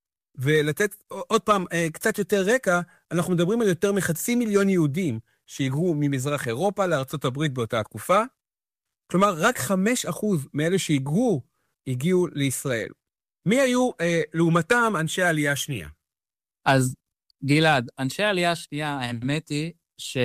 ולתת עוד פעם קצת יותר רקע, אנחנו מדברים על יותר מחצי מיליון יהודים שהיגרו ממזרח אירופה לארצות הברית באותה התקופה. כלומר, רק חמישה אחוז מאלה שהיגרו הגיעו לישראל. מי היו אה, לעומתם אנשי העלייה השנייה? אז גלעד, אנשי העלייה השנייה, האמת היא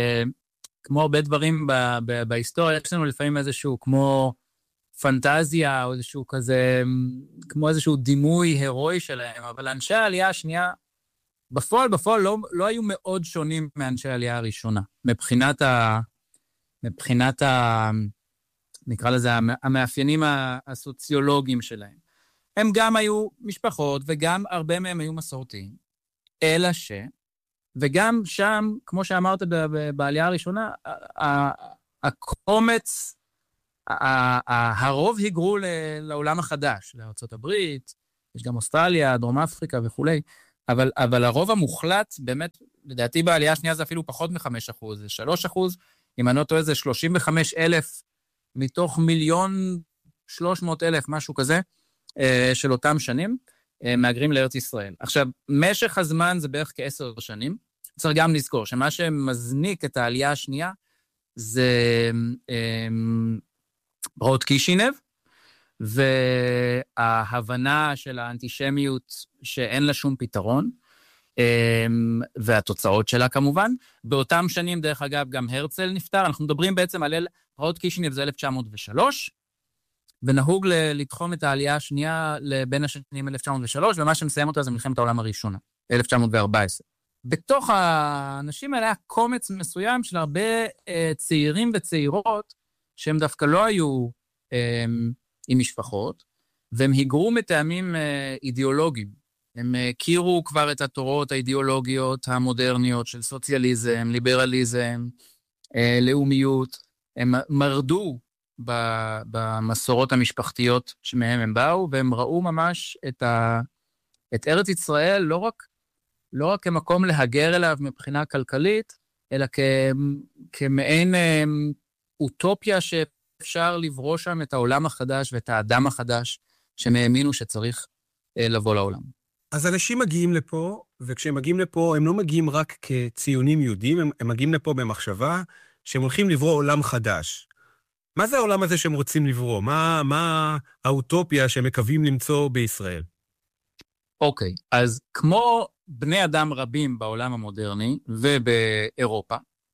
שכמו הרבה דברים ב- ב- בהיסטוריה, יש לנו לפעמים איזשהו כמו פנטזיה, או איזשהו כזה, כמו איזשהו דימוי הירואי שלהם, אבל אנשי העלייה השנייה, בפועל, בפועל לא, לא היו מאוד שונים מאנשי העלייה הראשונה, מבחינת ה... מבחינת ה... נקרא לזה, המאפיינים הסוציולוגיים שלהם. הם גם היו משפחות, וגם הרבה מהם היו מסורתיים. אלא ש, וגם שם, כמו שאמרת בעלייה הראשונה, הקומץ, הרוב היגרו לעולם החדש, לארצות הברית, יש גם אוסטרליה, דרום אפריקה וכו', אבל, אבל הרוב המוחלט, באמת, לדעתי בעלייה השנייה זה אפילו פחות מחמש אחוז, זה שלוש אחוז, אם אני לא טועה זה שלושים וחמש אלף, מתוך מיליון שלוש מאות אלף, משהו כזה, של אותם שנים, מאגרים לארץ ישראל. עכשיו, משך הזמן זה בערך כעשר שנים. צריך גם לזכור שמה שמזניק את העלייה השנייה, זה פרעות קישינב, וההבנה של האנטישמיות שאין לה שום פתרון, והתוצאות שלה כמובן. באותם שנים, דרך אגב, גם הרצל נפטר. אנחנו מדברים בעצם על פרעות קישינב, זה אלף תשע מאות ושלוש, ונהוג לתחום את העלייה השנייה בין השנים אלף תשע מאות ושלוש, ומה שמסיים אותה זה מלחמת העולם הראשונה, אלף תשע מאות וארבע עשרה. בתוך האנשים האלה היה קומץ מסוים של הרבה אה, צעירים וצעירות, שהם דווקא לא היו אה, עם משפחות, והם היגרו מטעמים אה, אידיאולוגיים. הם הכירו כבר את התורות האידיאולוגיות המודרניות של סוציאליזם, ליברליזם, אה, לאומיות. הם מרדו במסורות המשפחתיות שמהם הם באו, והם ראו ממש את, ה, את ארץ ישראל לא רק, לא רק כמקום להגר אליו מבחינה כלכלית, אלא כ, כמעין אוטופיה שאפשר לברוא שם את העולם החדש ואת האדם החדש שהם האמינו שצריך לבוא לעולם. אז אנשים מגיעים לפה, וכשהם מגיעים לפה, הם לא מגיעים רק כציונים יהודים, הם, הם מגיעים לפה במחשבה שהם הולכים לברוא עולם חדש. מה זה העולם הזה שהם רוצים לברוא? מה, מה האוטופיה שהם מקווים למצוא בישראל? אוקיי, okay, אז כמו בני אדם רבים בעולם המודרני ובאירופה,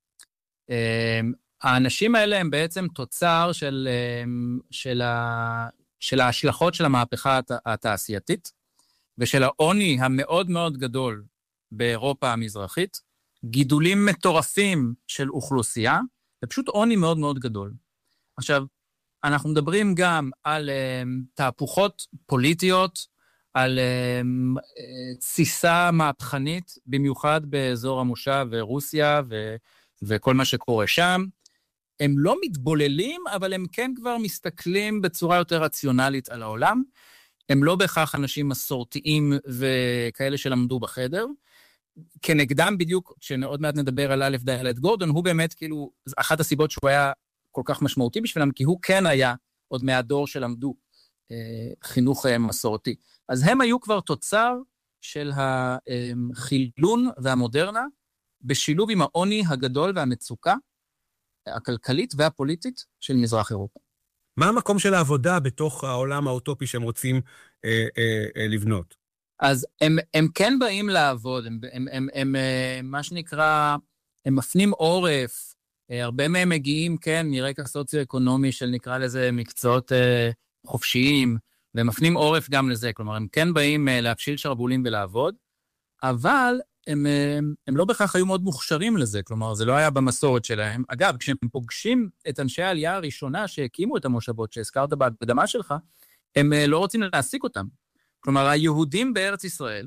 האנשים האלה הם בעצם תוצר של, של, ה, של ההשלכות של המהפכה התעשייתית, ושל העוני המאוד מאוד גדול באירופה המזרחית, גידולים מטורפים של אוכלוסייה, ופשוט עוני מאוד מאוד גדול. עכשיו, אנחנו מדברים גם על uh, תהפוכות פוליטיות, על uh, תסיסה מהפכנית, במיוחד באזור המושב ורוסיה ו- וכל מה שקורה שם. הם לא מתבוללים, אבל הם כן כבר מסתכלים בצורה יותר רציונלית על העולם. הם לא בהכרח אנשים מסורתיים וכאלה שלמדו בחדר. כנגדם בדיוק, שעוד מעט נדבר על א' ד' גורדון, הוא באמת כאילו, אחת הסיבות שהוא היה כל כך משמעותי בשבילם, כי הוא כן היה עוד מהדור שלמדו אה, חינוך אה, מסורתי. אז הם היו כבר תוצר של החילון והמודרנה, בשילוב עם העוני הגדול והמצוקה, הכלכלית והפוליטית של מזרח אירופה. מה המקום של העבודה בתוך העולם האוטופי שהם רוצים אה, אה, אה, לבנות? אז הם, הם כן באים לעבוד, הם, הם, הם, הם, מה שנקרא, הם מפנים עורף, הרבה מהם מגיעים, כן, מרקע סוציו-אקונומי של נקרא לזה מקצועות אה, חופשיים, והם מפנים עורף גם לזה, כלומר, הם כן באים אה, להפשיל שרבולים ולעבוד, אבל הם, הם, הם לא בכך היו מאוד מוכשרים לזה, כלומר, זה לא היה במסורת שלהם. אגב, כשהם פוגשים את אנשי העלייה הראשונה שהקימו את המושבות, שהזכרת בהקדמה שלך, הם אה, לא רוצים להעסיק אותם. כלומר, היהודים בארץ ישראל,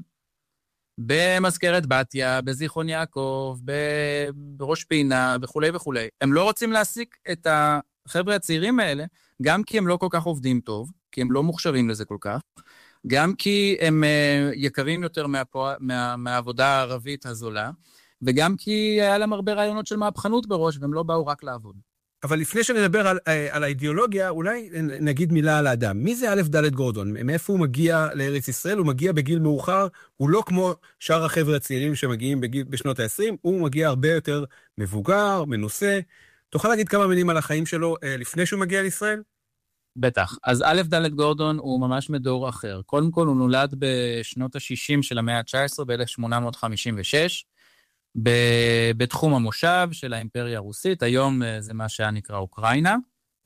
במזכרת בתיה, בזיכרון יעקב, בראש פינה וכו' וכו', הם לא רוצים להעסיק את החבר'ה הצעירים האלה, גם כי הם לא כל כך עובדים טוב, כי הם לא מוכשרים לזה כל כך, גם כי הם יקרים יותר מהפוע... מה... מהעבודה הערבית הזולה, וגם כי היה להם הרבה רעיונות של מהפכנות בראש, והם לא באו רק לעבוד. אבל לפני שנדבר על, על האידיאולוגיה, אולי נגיד מילה על האדם. מי זה א' ד' גורדון? מאיפה הוא מגיע לארץ ישראל? הוא מגיע בגיל מאוחר, הוא לא כמו שאר החבר'ה הצעירים שמגיעים בגיל, בשנות ה-עשרים, הוא מגיע הרבה יותר מבוגר, מנוסה. תוכל להגיד כמה מילים על החיים שלו לפני שהוא מגיע לישראל? בטח. אז א' ד' גורדון הוא ממש מדור אחר. קודם כל הוא נולד בשנות ה-שישים של המאה ה-תשע עשרה, ב-אלף שמונה מאות חמישים ושש, בתחום המושב של האימפריה הרוסית, היום זה מה שהיה נקרא אוקראינה,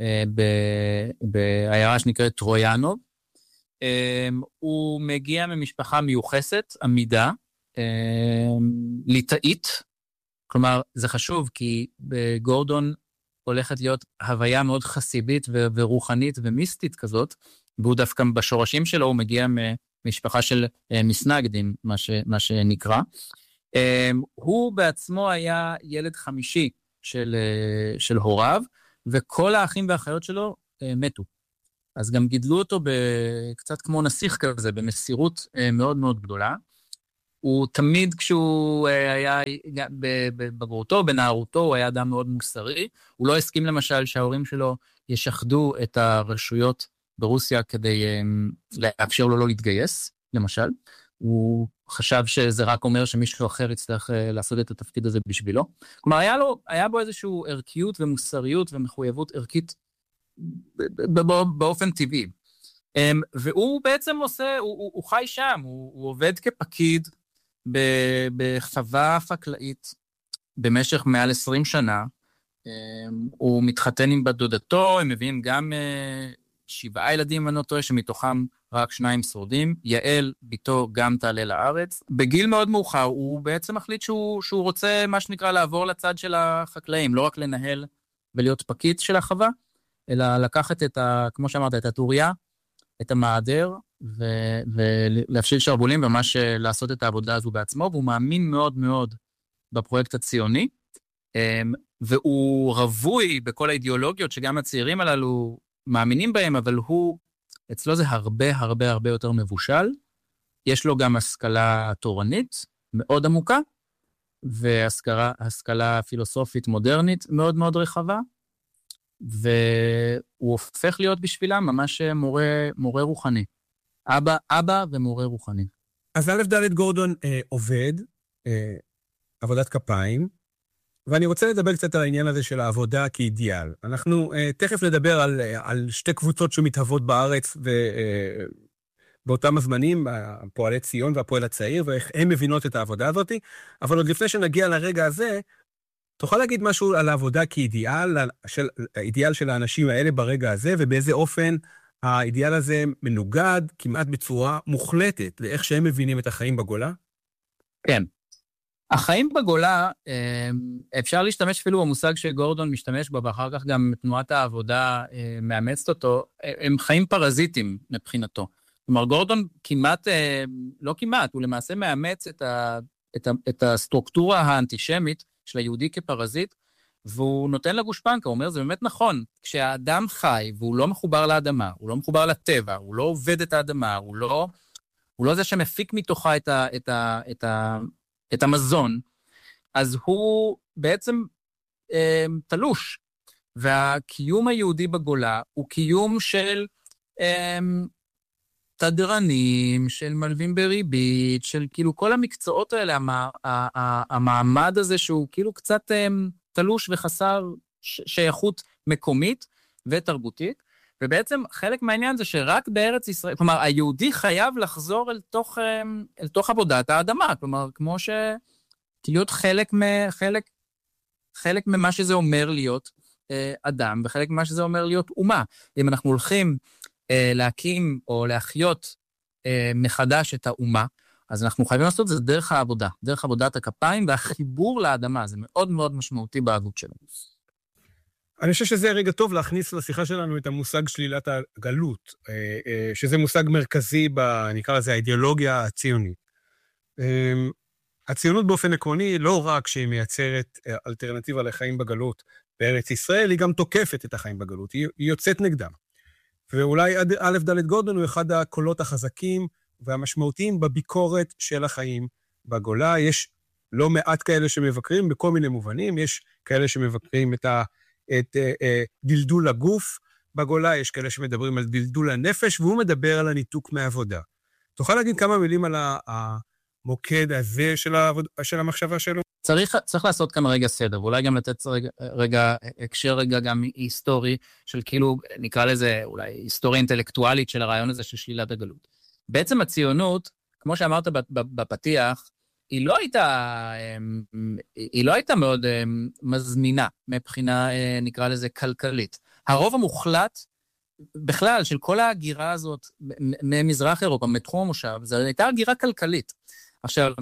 בעיירה שנקראת טרויאנוב. הוא מגיע ממשפחה מיוחסת, עמידה, ליטאית, כלומר זה חשוב כי בגורדון הולכת להיות הוויה מאוד חסידית ורוחנית ומיסטית כזאת, והוא דווקא בשורשים שלו הוא מגיע ממשפחה של מסנגדים, מה, ש, מה שנקרא. Um, הוא בעצמו היה ילד חמישי של, uh, של הוריו, וכל האחים והאחיות שלו uh, מתו. אז גם גידלו אותו קצת כמו נסיך כזה, במסירות uh, מאוד מאוד גדולה. הוא תמיד כשהוא uh, היה בבגרותו, בנערותו, הוא היה אדם מאוד מוסרי. הוא לא הסכים למשל שההורים שלו ישחדו את הרשויות ברוסיה כדי um, לאפשר לו לא להתגייס, למשל. הוא חשב שזה רק אומר שמישהו אחר יצטרך לעשות את התפקיד הזה בשבילו. כלומר, היה לו, היה בו איזשהו ערכיות ומוסריות ומחויבות ערכית באופן טבעי. והוא בעצם עושה, הוא, הוא, הוא חי שם, הוא, הוא עובד כפקיד בחווה חקלאית במשך מעל עשרים שנה. הוא מתחתן עם בת דודתו, הם מביאים גם שבעה ילדים מנותו, שמתוכם רק שניים שורדים. יעל, ביתו, גם תעלה לארץ. בגיל מאוד מאוחר, הוא בעצם מחליט שהוא, שהוא רוצה, מה שנקרא, לעבור לצד של החקלאים, לא רק לנהל ולהיות פקיד של החווה, אלא לקחת את ה, כמו שאמרת, את הטוריה, את המעדר, ו- ולהפשיל שרבולים, וממש לעשות את העבודה הזו בעצמו, והוא מאמין מאוד מאוד בפרויקט הציוני, והוא רבוי בכל האידיאולוגיות שגם הצעירים הללו מאמינים בהם, אבל הוא, אצלו זה הרבה הרבה הרבה יותר מבושל, יש לו גם השכלה תורנית מאוד עמוקה, והשכלה השכלה פילוסופית מודרנית מאוד מאוד רחבה, והוא הופך להיות בשבילם ממש מורה, מורה רוחני. אבא, אבא ומורה רוחני. אז א' ד' גורדון אה, עובד, אה, עבודת כפיים, ואני רוצה לדבר קצת על העניין הזה של העבודה כאידיאל. אנחנו אה, תכף נדבר על, אה, על שתי קבוצות שמתהוות בארץ, ובאותם אה, הזמנים, הפועלי ציון והפועל הצעיר, ואיך הם מבינות את העבודה הזאת, אבל עוד לפני שנגיע לרגע הזה, תוכל להגיד משהו על העבודה כאידיאל, של, האידיאל של האנשים האלה ברגע הזה, ובאיזה אופן האידיאל הזה מנוגד כמעט בצורה מוחלטת לאיך שהם מבינים את החיים בגולה? כן. החיים בגולה, אפשר להשתמש אפילו במושג שגורדון משתמש בו, ואחר כך גם תנועת העבודה מאמצת אותו, הם חיים פרזיטים מבחינתו. כלומר, גורדון כמעט, לא כמעט, הוא למעשה מאמץ את, ה, את, ה, את הסטרוקטורה האנטישמית של היהודי כפרזיט, והוא נותן לה גושפנקה, הוא אומר, זה באמת נכון, כשהאדם חי, והוא לא מחובר לאדמה, הוא לא מחובר לטבע, הוא לא עובד את האדמה, הוא לא, הוא לא זה שמפיק מתוכה את, ה, את, ה, את, ה, את המזון, אז הוא בעצם אה, תלוש, והקיום היהודי בגולה הוא קיום של אה, תדרנים, של מלווים בריבית, של כאילו כל המקצועות האלה, המע, המעמד הזה שהוא כאילו קצת אה, תלוש וחסר שייכות מקומית ותרבותית, ובעצם חלק מהעניין זה שרק בארץ ישראל, כלומר, היהודי חייב לחזור אל תוך, אל תוך עבודת האדמה, כלומר, כמו ש... להיות חלק, חלק, חלק ממה שזה אומר להיות אה, אדם, וחלק ממה שזה אומר להיות אומה. אם אנחנו הולכים אה, להקים או להחיות אה, מחדש את האומה, אז אנחנו חייבים לעשות את זה דרך העבודה, דרך עבודת הכפיים והחיבור לאדמה, זה מאוד מאוד משמעותי בהגות שלנו. אני חושב שזה רגע טוב להכניס לשיחה שלנו את המושג שלילת הגלות, שזה מושג מרכזי, נקרא לזה, האידיאולוגיה הציונית. הציונות באופן עקרוני, לא רק שהיא מייצרת אלטרנטיבה לחיים בגלות בארץ ישראל, היא גם תוקפת את החיים בגלות, היא יוצאת נגדם. ואולי א' ד' גורדון הוא אחד הקולות החזקים והמשמעותיים בביקורת של החיים בגולה. יש לא מעט כאלה שמבקרים בכל מיני מובנים, יש כאלה שמבקרים את ה... את uh, uh, דלדול הגוף בגולה, יש כאלה שמדברים על דלדול הנפש, והוא מדבר על הניתוק מהעבודה. תוכל להגיד כמה מילים על המוקד הזה של, העבוד, של המחשבה שלו? צריך, צריך לעשות כאן רגע סדר, ואולי גם לתת רגע, רגע, הקשר רגע גם היסטורי, של כאילו, נקרא לזה אולי היסטוריה אינטלקטואלית של הרעיון הזה של שלילת הגלות. בעצם הציונות, כמו שאמרת בפתיח, היא לא הייתה, היא לא הייתה מאוד מזמינה מבחינה, נקרא לזה, כלכלית. הרוב המוחלט, בכלל, של כל ההגירה הזאת, ממזרח אירופה, מתחום המושב, זו הייתה הגירה כלכלית. עכשיו,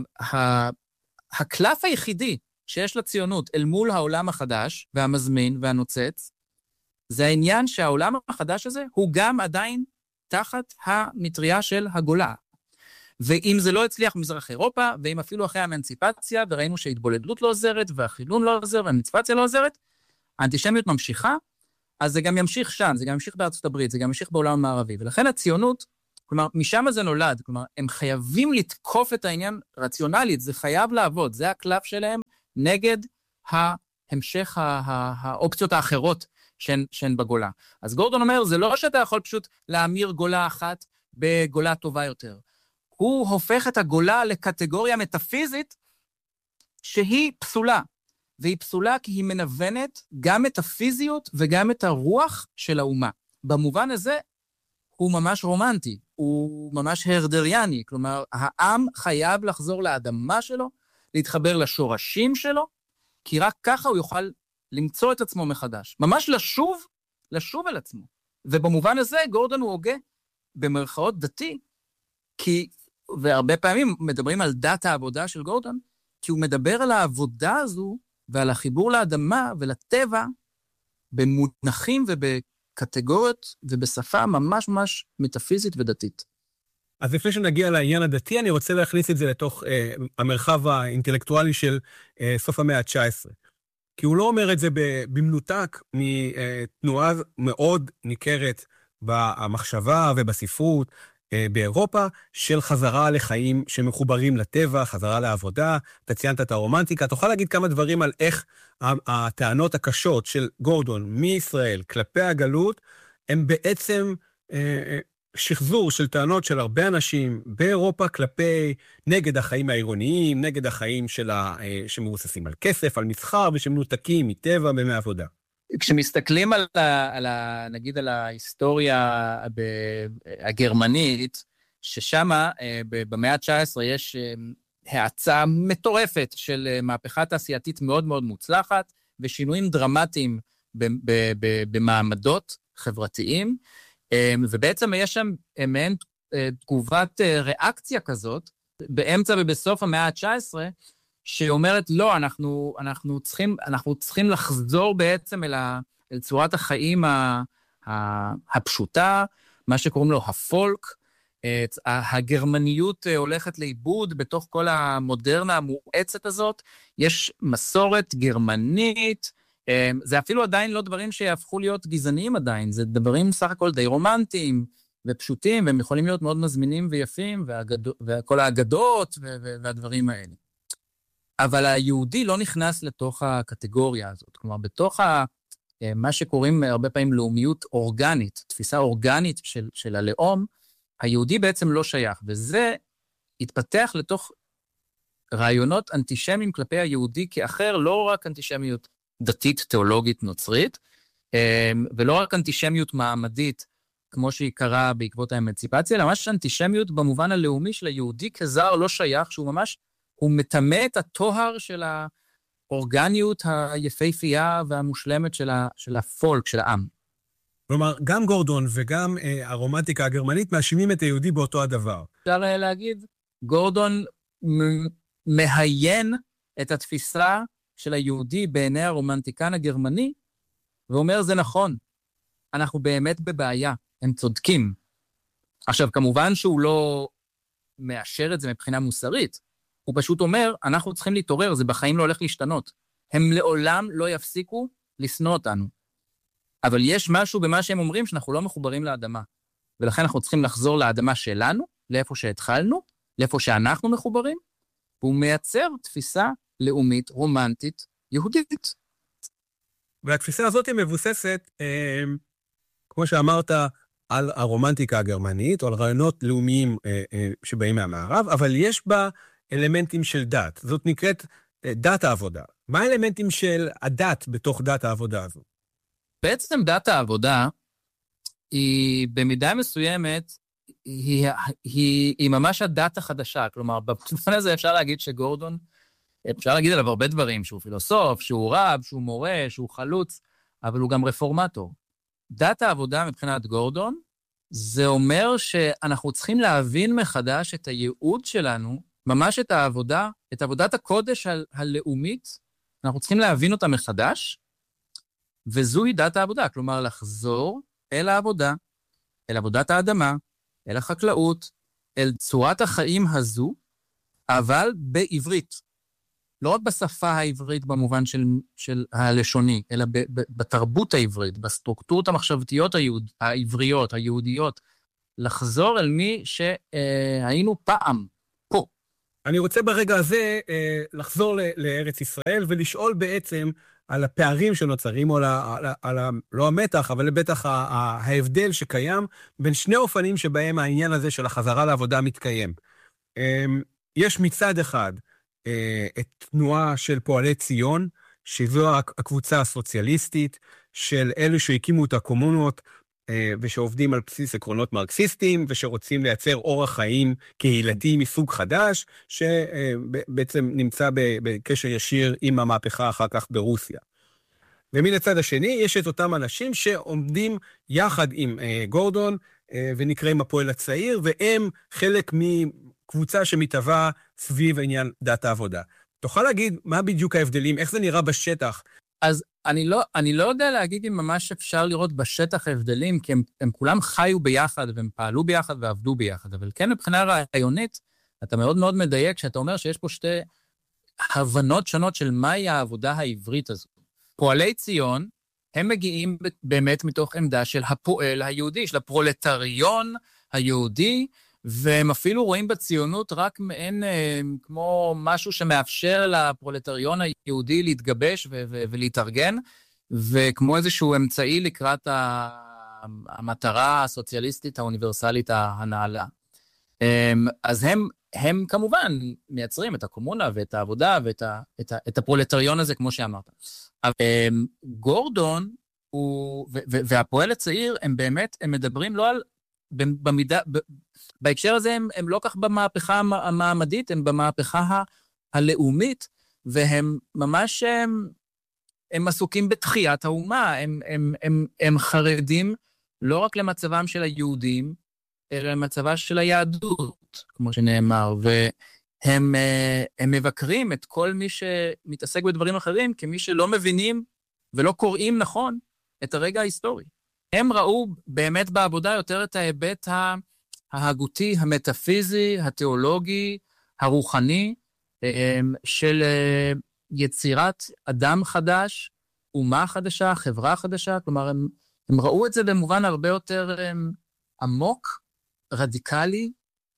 הקלף היחידי שיש לציונות אל מול העולם החדש, והמזמין והנוצץ, זה העניין שהעולם החדש הזה, הוא גם עדיין תחת המטריה של הגולה. ואם זה לא הצליח במזרח אירופה, ואם אפילו אחרי האמנציפציה, וראינו שהתבוללות לא עוזרת, והחילון לא עוזר, והאמנציפציה לא עוזרת, האנטישמיות ממשיכה, אז זה גם ימשיך שם, זה גם ימשיך בארצות הברית, זה גם ימשיך בעולם המערבי. ולכן הציונות, כלומר, משם זה נולד, כלומר, הם חייבים לתקוף את העניין רציונלית, זה חייב לעבוד, זה הקלף שלהם נגד ההמשך, האופציות האחרות שהן, שהן בגולה. אז גורדון אומר, זה לא שאתה יכול פשוט להמיר גולה אחת בגולה טובה יותר. הוא הופך את הגולה לקטגוריה מטאפיזית שהיא פסולה, והיא פסולה כי היא מנוונת גם את הפיזיות וגם את הרוח של האומה. במובן הזה הוא ממש רומנטי, הוא ממש הרדריאני, כלומר העם חייב לחזור לאדמה שלו, להתחבר לשורשים שלו, כי רק ככה הוא יוכל למצוא את עצמו מחדש, ממש לשוב, לשוב אל עצמו. ובמובן הזה גורדון הוא הוגה במרכאות דתי, כי והרבה פעמים מדברים על דת העבודה של גורדון, כי הוא מדבר על העבודה הזו, ועל החיבור לאדמה ולטבע, במונחים ובקטגוריות ובשפה ממש ממש מטאפיזית ודתית. אז לפני שנגיע לעניין הדתי, אני רוצה להכניס את זה לתוך אה, המרחב האינטלקטואלי של אה, סוף המאה ה-תשע עשרה. כי הוא לא אומר את זה במנותק מתנועה מאוד ניכרת במחשבה ובספרות, באירופה, של חזרה לחיים שמחוברים לטבע, חזרה לעבודה, אתה ציינת את הרומנטיקה, תוכל להגיד כמה דברים על איך הטענות הקשות של גורדון מישראל כלפי הגלות, הם בעצם שחזור של טענות של הרבה אנשים באירופה כלפי נגד החיים העירוניים, נגד החיים של ה, שמבוססים על כסף, על מסחר, ושמנותקים מטבע ומעבודה. כשמסתכלים על, ה, על ה, נגיד על ההיסטוריה הגרמנית, ששמה במאה ה-תשע עשרה יש האצה מטורפת של מהפכה תעשייתית מאוד מאוד מוצלחת, ושינויים דרמטיים במעמדות חברתיים, ובעצם יש שם מעין תגובת ריאקציה כזאת, באמצע ובסוף המאה ה-תשע עשרה, שאומרת, לא, אנחנו, אנחנו, צריכים, אנחנו צריכים לחזור בעצם אל, ה, אל צורת החיים ה, ה, הפשוטה, מה שקוראים לו הפולק, הגרמניות הולכת לאיבוד בתוך כל המודרנה המואצת הזאת, יש מסורת גרמנית, זה אפילו עדיין לא דברים שיהפכו להיות גזעניים עדיין, זה דברים סך הכל די רומנטיים ופשוטים, והם יכולים להיות מאוד מזמינים ויפים, והגד... וכל האגדות והדברים האלה. אבל היהודי לא נכנס לתוך הקטגוריה הזאת, כלומר בתוך ה... מה שקוראים הרבה פעמים לאומיות אורגנית, תפיסה אורגנית של, של הלאום, היהודי בעצם לא שייך, וזה התפתח לתוך רעיונות אנטישמיים כלפי היהודי כאחר, לא רק אנטישמיות דתית, תיאולוגית, נוצרית, ולא רק אנטישמיות מעמדית, כמו שהיא קרה בעקבות האמנציפציה, אלא ממש אנטישמיות במובן הלאומי של היהודי כזר לא שייך, שהוא ממש, הוא מטמא את התואר של האורגניות היפהפייה והמושלמת של, ה, של הפולק, של העם. כלומר, גם גורדון וגם אה, הרומנטיקה הגרמנית מאשימים את היהודי באותו הדבר. אפשר להגיד, גורדון מהיין את התפיסה של היהודי בעיני הרומנטיקן הגרמני, ואומר, זה נכון, אנחנו באמת בבעיה, הם צודקים. עכשיו, כמובן שהוא לא מאשר את זה מבחינה מוסרית, הוא פשוט אומר, אנחנו צריכים להתעורר, זה בחיים לא הולך להשתנות. הם לעולם לא יפסיקו לשנוא אותנו. אבל יש משהו במה שהם אומרים שאנחנו לא מחוברים לאדמה, ולכן אנחנו צריכים לחזור לאדמה שלנו, לאיפה שהתחלנו, לאיפה שאנחנו מחוברים, והוא מייצר תפיסה לאומית, רומנטית, יהודית. והתפיסה הזאת היא מבוססת, אה, כמו שאמרת, על הרומנטיקה הגרמנית, או על רעיונות לאומיים אה, אה, שבאים מהמערב, אבל יש בה אלמנטים של דת. זאת נקראת אה, דת העבודה. מה האלמנטים של הדת בתוך דת העבודה הזו? בעצם דת העבודה היא במידה מסוימת, היא, היא, היא ממש הדת החדשה. כלומר, בפתפן הזה אפשר להגיד שגורדון, אפשר להגיד עליו הרבה דברים, שהוא פילוסוף, שהוא רב, שהוא מורה, שהוא חלוץ, אבל הוא גם רפורמטור. דת העבודה מבחינת גורדון, זה אומר שאנחנו צריכים להבין מחדש את הייעוד שלנו, ממש את העבודה, את עבודת הקודש ה- הלאומית, אנחנו צריכים להבין אותה מחדש, וזוהי דת העבודה, כלומר לחזור אל העבודה, אל עבודת האדמה, אל החקלאות, אל צורת החיים הזו, אבל בעברית. לא רק בשפה העברית במובן של, של הלשוני, אלא ב, ב, בתרבות העברית, בסטרוקטורות המחשבתיות היהוד, העבריות, היהודיות, לחזור אל מי שהיינו פעם, פה. אני רוצה ברגע הזה לחזור לארץ ישראל ולשאול בעצם על הפערים שנוצרים, או על, על, על, על, לא המתח, אבל בטח ההבדל שקיים בין שני אופנים שבהם העניין הזה של החזרה לעבודה מתקיים. יש מצד אחד, את תנועה של פועלי ציון, שזו הקבוצה הסוציאליסטית של אלו שהקימו את הקומונות, ושעובדים על בסיס עקרונות מרקסיסטיים, ושרוצים לייצר אורח חיים קהילתי מסוג חדש, שבעצם נמצא בקשר ישיר עם המהפכה אחר כך ברוסיה. ומן הצד השני, יש את אותם אנשים שעומדים יחד עם גורדון, ונקראים הפועל הצעיר, והם חלק מקבוצה שמתהווה סביב העניין דת העבודה. תוכל להגיד מה בדיוק ההבדלים, איך זה נראה בשטח? אז אני לא, אני לא יודע להגיד אם ממש אפשר לראות בשטח ההבדלים, כי הם, הם כולם חיו ביחד, והם פעלו ביחד ועבדו ביחד, אבל כן מבחינה רעיונית, אתה מאוד מאוד מדייק שאתה אומר שיש פה שתי הבנות שונות של מהי העבודה העברית הזו. פועלי ציון, הם מגיעים באמת מתוך עמדה של הפועל היהודי, של הפרולטריון היהודי, והם אפילו רואים בציונות רק מעין אה, כמו משהו שמאפשר לפרולטריון היהודי להתגבש ו- ו- ולהתארגן, וכמו איזשהו אמצעי לקראת המטרה הסוציאליסטית האוניברסלית הנעלה. אז הם, הם כמובן מייצרים את הקומונה ואת העבודה ואת ה, את ה, את הפרולטריון הזה, כמו שאמרת. אבל גורדון הוא, ו, ו, והפועל הצעיר, הם באמת, הם מדברים לא על, במידה, ב, בהקשר הזה הם, הם לא כך במהפכה המעמדית, הם במהפכה ה, הלאומית, והם ממש, הם, הם עסוקים בתחיית האומה, הם, הם, הם, הם חרדים לא רק למצבם של היהודים, אלא למצבה של היהדות, כמו שנאמר, והם הם מבקרים את כל מי שמתעסק בדברים אחרים, כמי שלא מבינים ולא קוראים נכון את הרגע ההיסטורי. הם ראו באמת בעבודה יותר את ההיבט ההגותי, המטאפיזי, התיאולוגי, הרוחני, של יצירת אדם חדש, אומה חדשה, חברה חדשה, כלומר, הם, הם ראו את זה במובן הרבה יותר עמוק, רדיקלי,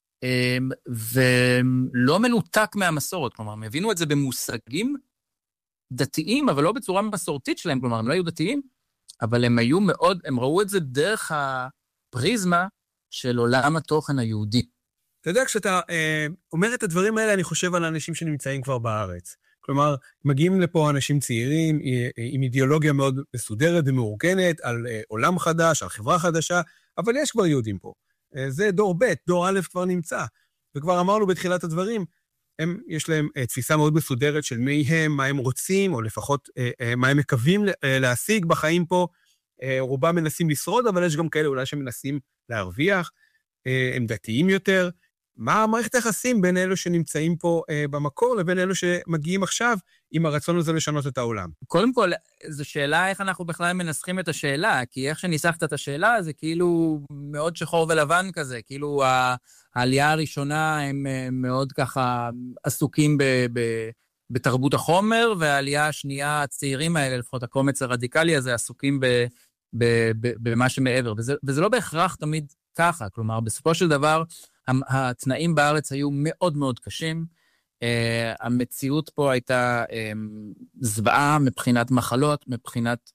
ולא מנותק מהמסורת, כלומר, הם הבינו את זה במושגים דתיים, אבל לא בצורה מסורתית שלהם, כלומר, הם לא היו דתיים, אבל הם היו מאוד, הם ראו את זה דרך הפריזמה של עולם התוכן היהודי. אתה יודע, כשאתה אה, אומר את הדברים האלה, אני חושב על האנשים שנמצאים כבר בארץ. כלומר, מגיעים לפה אנשים צעירים עם אידיאולוגיה מאוד מסודרת ומאורגנת, על אה, עולם חדש, על חברה חדשה, אבל יש כבר יהודים פה. אה, זה דור ב', דור א' כבר נמצא. וכבר אמרנו בתחילת הדברים, הם, יש להם אה, תפיסה מאוד מסודרת של מי הם, מה הם רוצים, או לפחות אה, אה, מה הם מקווים אה, להשיג בחיים פה. אה, רובם מנסים לשרוד, אבל יש גם כאלה אולי שמנסים להרוויח, אה, הם דתיים יותר. מה המערכת היחסים בין אלו שנמצאים פה אה, במקור, לבין אלו שמגיעים עכשיו עם הרצון הזה לשנות את העולם? קודם כל, זו שאלה איך אנחנו בכלל מנסחים את השאלה, כי איך שניסחת את השאלה, זה כאילו מאוד שחור ולבן כזה, כאילו העלייה הראשונה הם מאוד ככה עסוקים ב, ב, בתרבות החומר, והעלייה השנייה, הצעירים האלה, לפחות הקומץ הרדיקלי הזה, עסוקים ב, ב, ב, במה שמעבר, וזה, וזה לא בהכרח תמיד ככה, כלומר, בסופו של דבר, התנאים בארץ היו מאוד מאוד קשים, uh, המציאות פה הייתה um, זוועה מבחינת מחלות, מבחינת,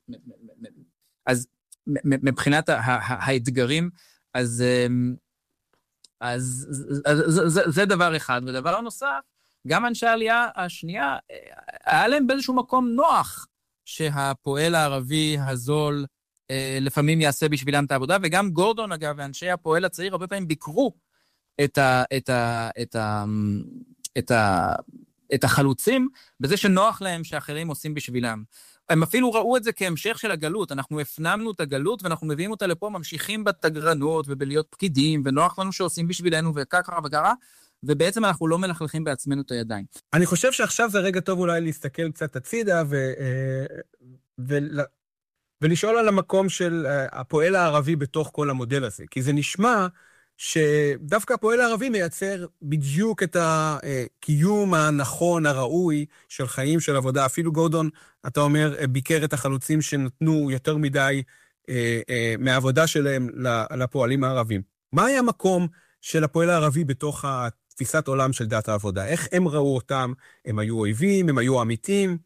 אז מבחינת האתגרים, אז, um, אז, אז זה, זה, זה דבר אחד. ודבר נוסף, גם אנשי העלייה השנייה, היה להם באיזשהו מקום נוח, שהפועל הערבי הזול uh, לפעמים יעשה בשבילם את העבודה, וגם גורדון אגב, ואנשי הפועל הצעיר הרבה פעמים ביקרו, את ה, את ה, את ה, את ה, את החלוצים, בזה שנוח להם שאחרים עושים בשבילם. הם אפילו ראו את זה כהמשך של הגלות, אנחנו הפנמנו את הגלות, ואנחנו מביאים אותה לפה, ממשיכים בתגרנות, ובלהיות פקידים, ונוח לנו שעושים בשבילנו, וככה וככה, ובעצם אנחנו לא מלכלכים בעצמנו את הידיים. אני חושב שעכשיו זה רגע טוב אולי להסתכל קצת הצידה, ו, ו, ולשאול על המקום של הפועל הערבי בתוך כל המודל הזה, כי זה נשמע שדווקא הפועל הערבי מייצר בדיוק את הקיום הנכון, הראוי של חיים, של עבודה. אפילו גורדון, אתה אומר, ביקר את החלוצים שנתנו יותר מדי אה, אה, מהעבודה שלהם לפועלים הערבים. מה היה המקום של הפועל הערבי בתוך התפיסת עולם של דת העבודה? איך הם ראו אותם? הם היו אויבים, הם היו עמיתים?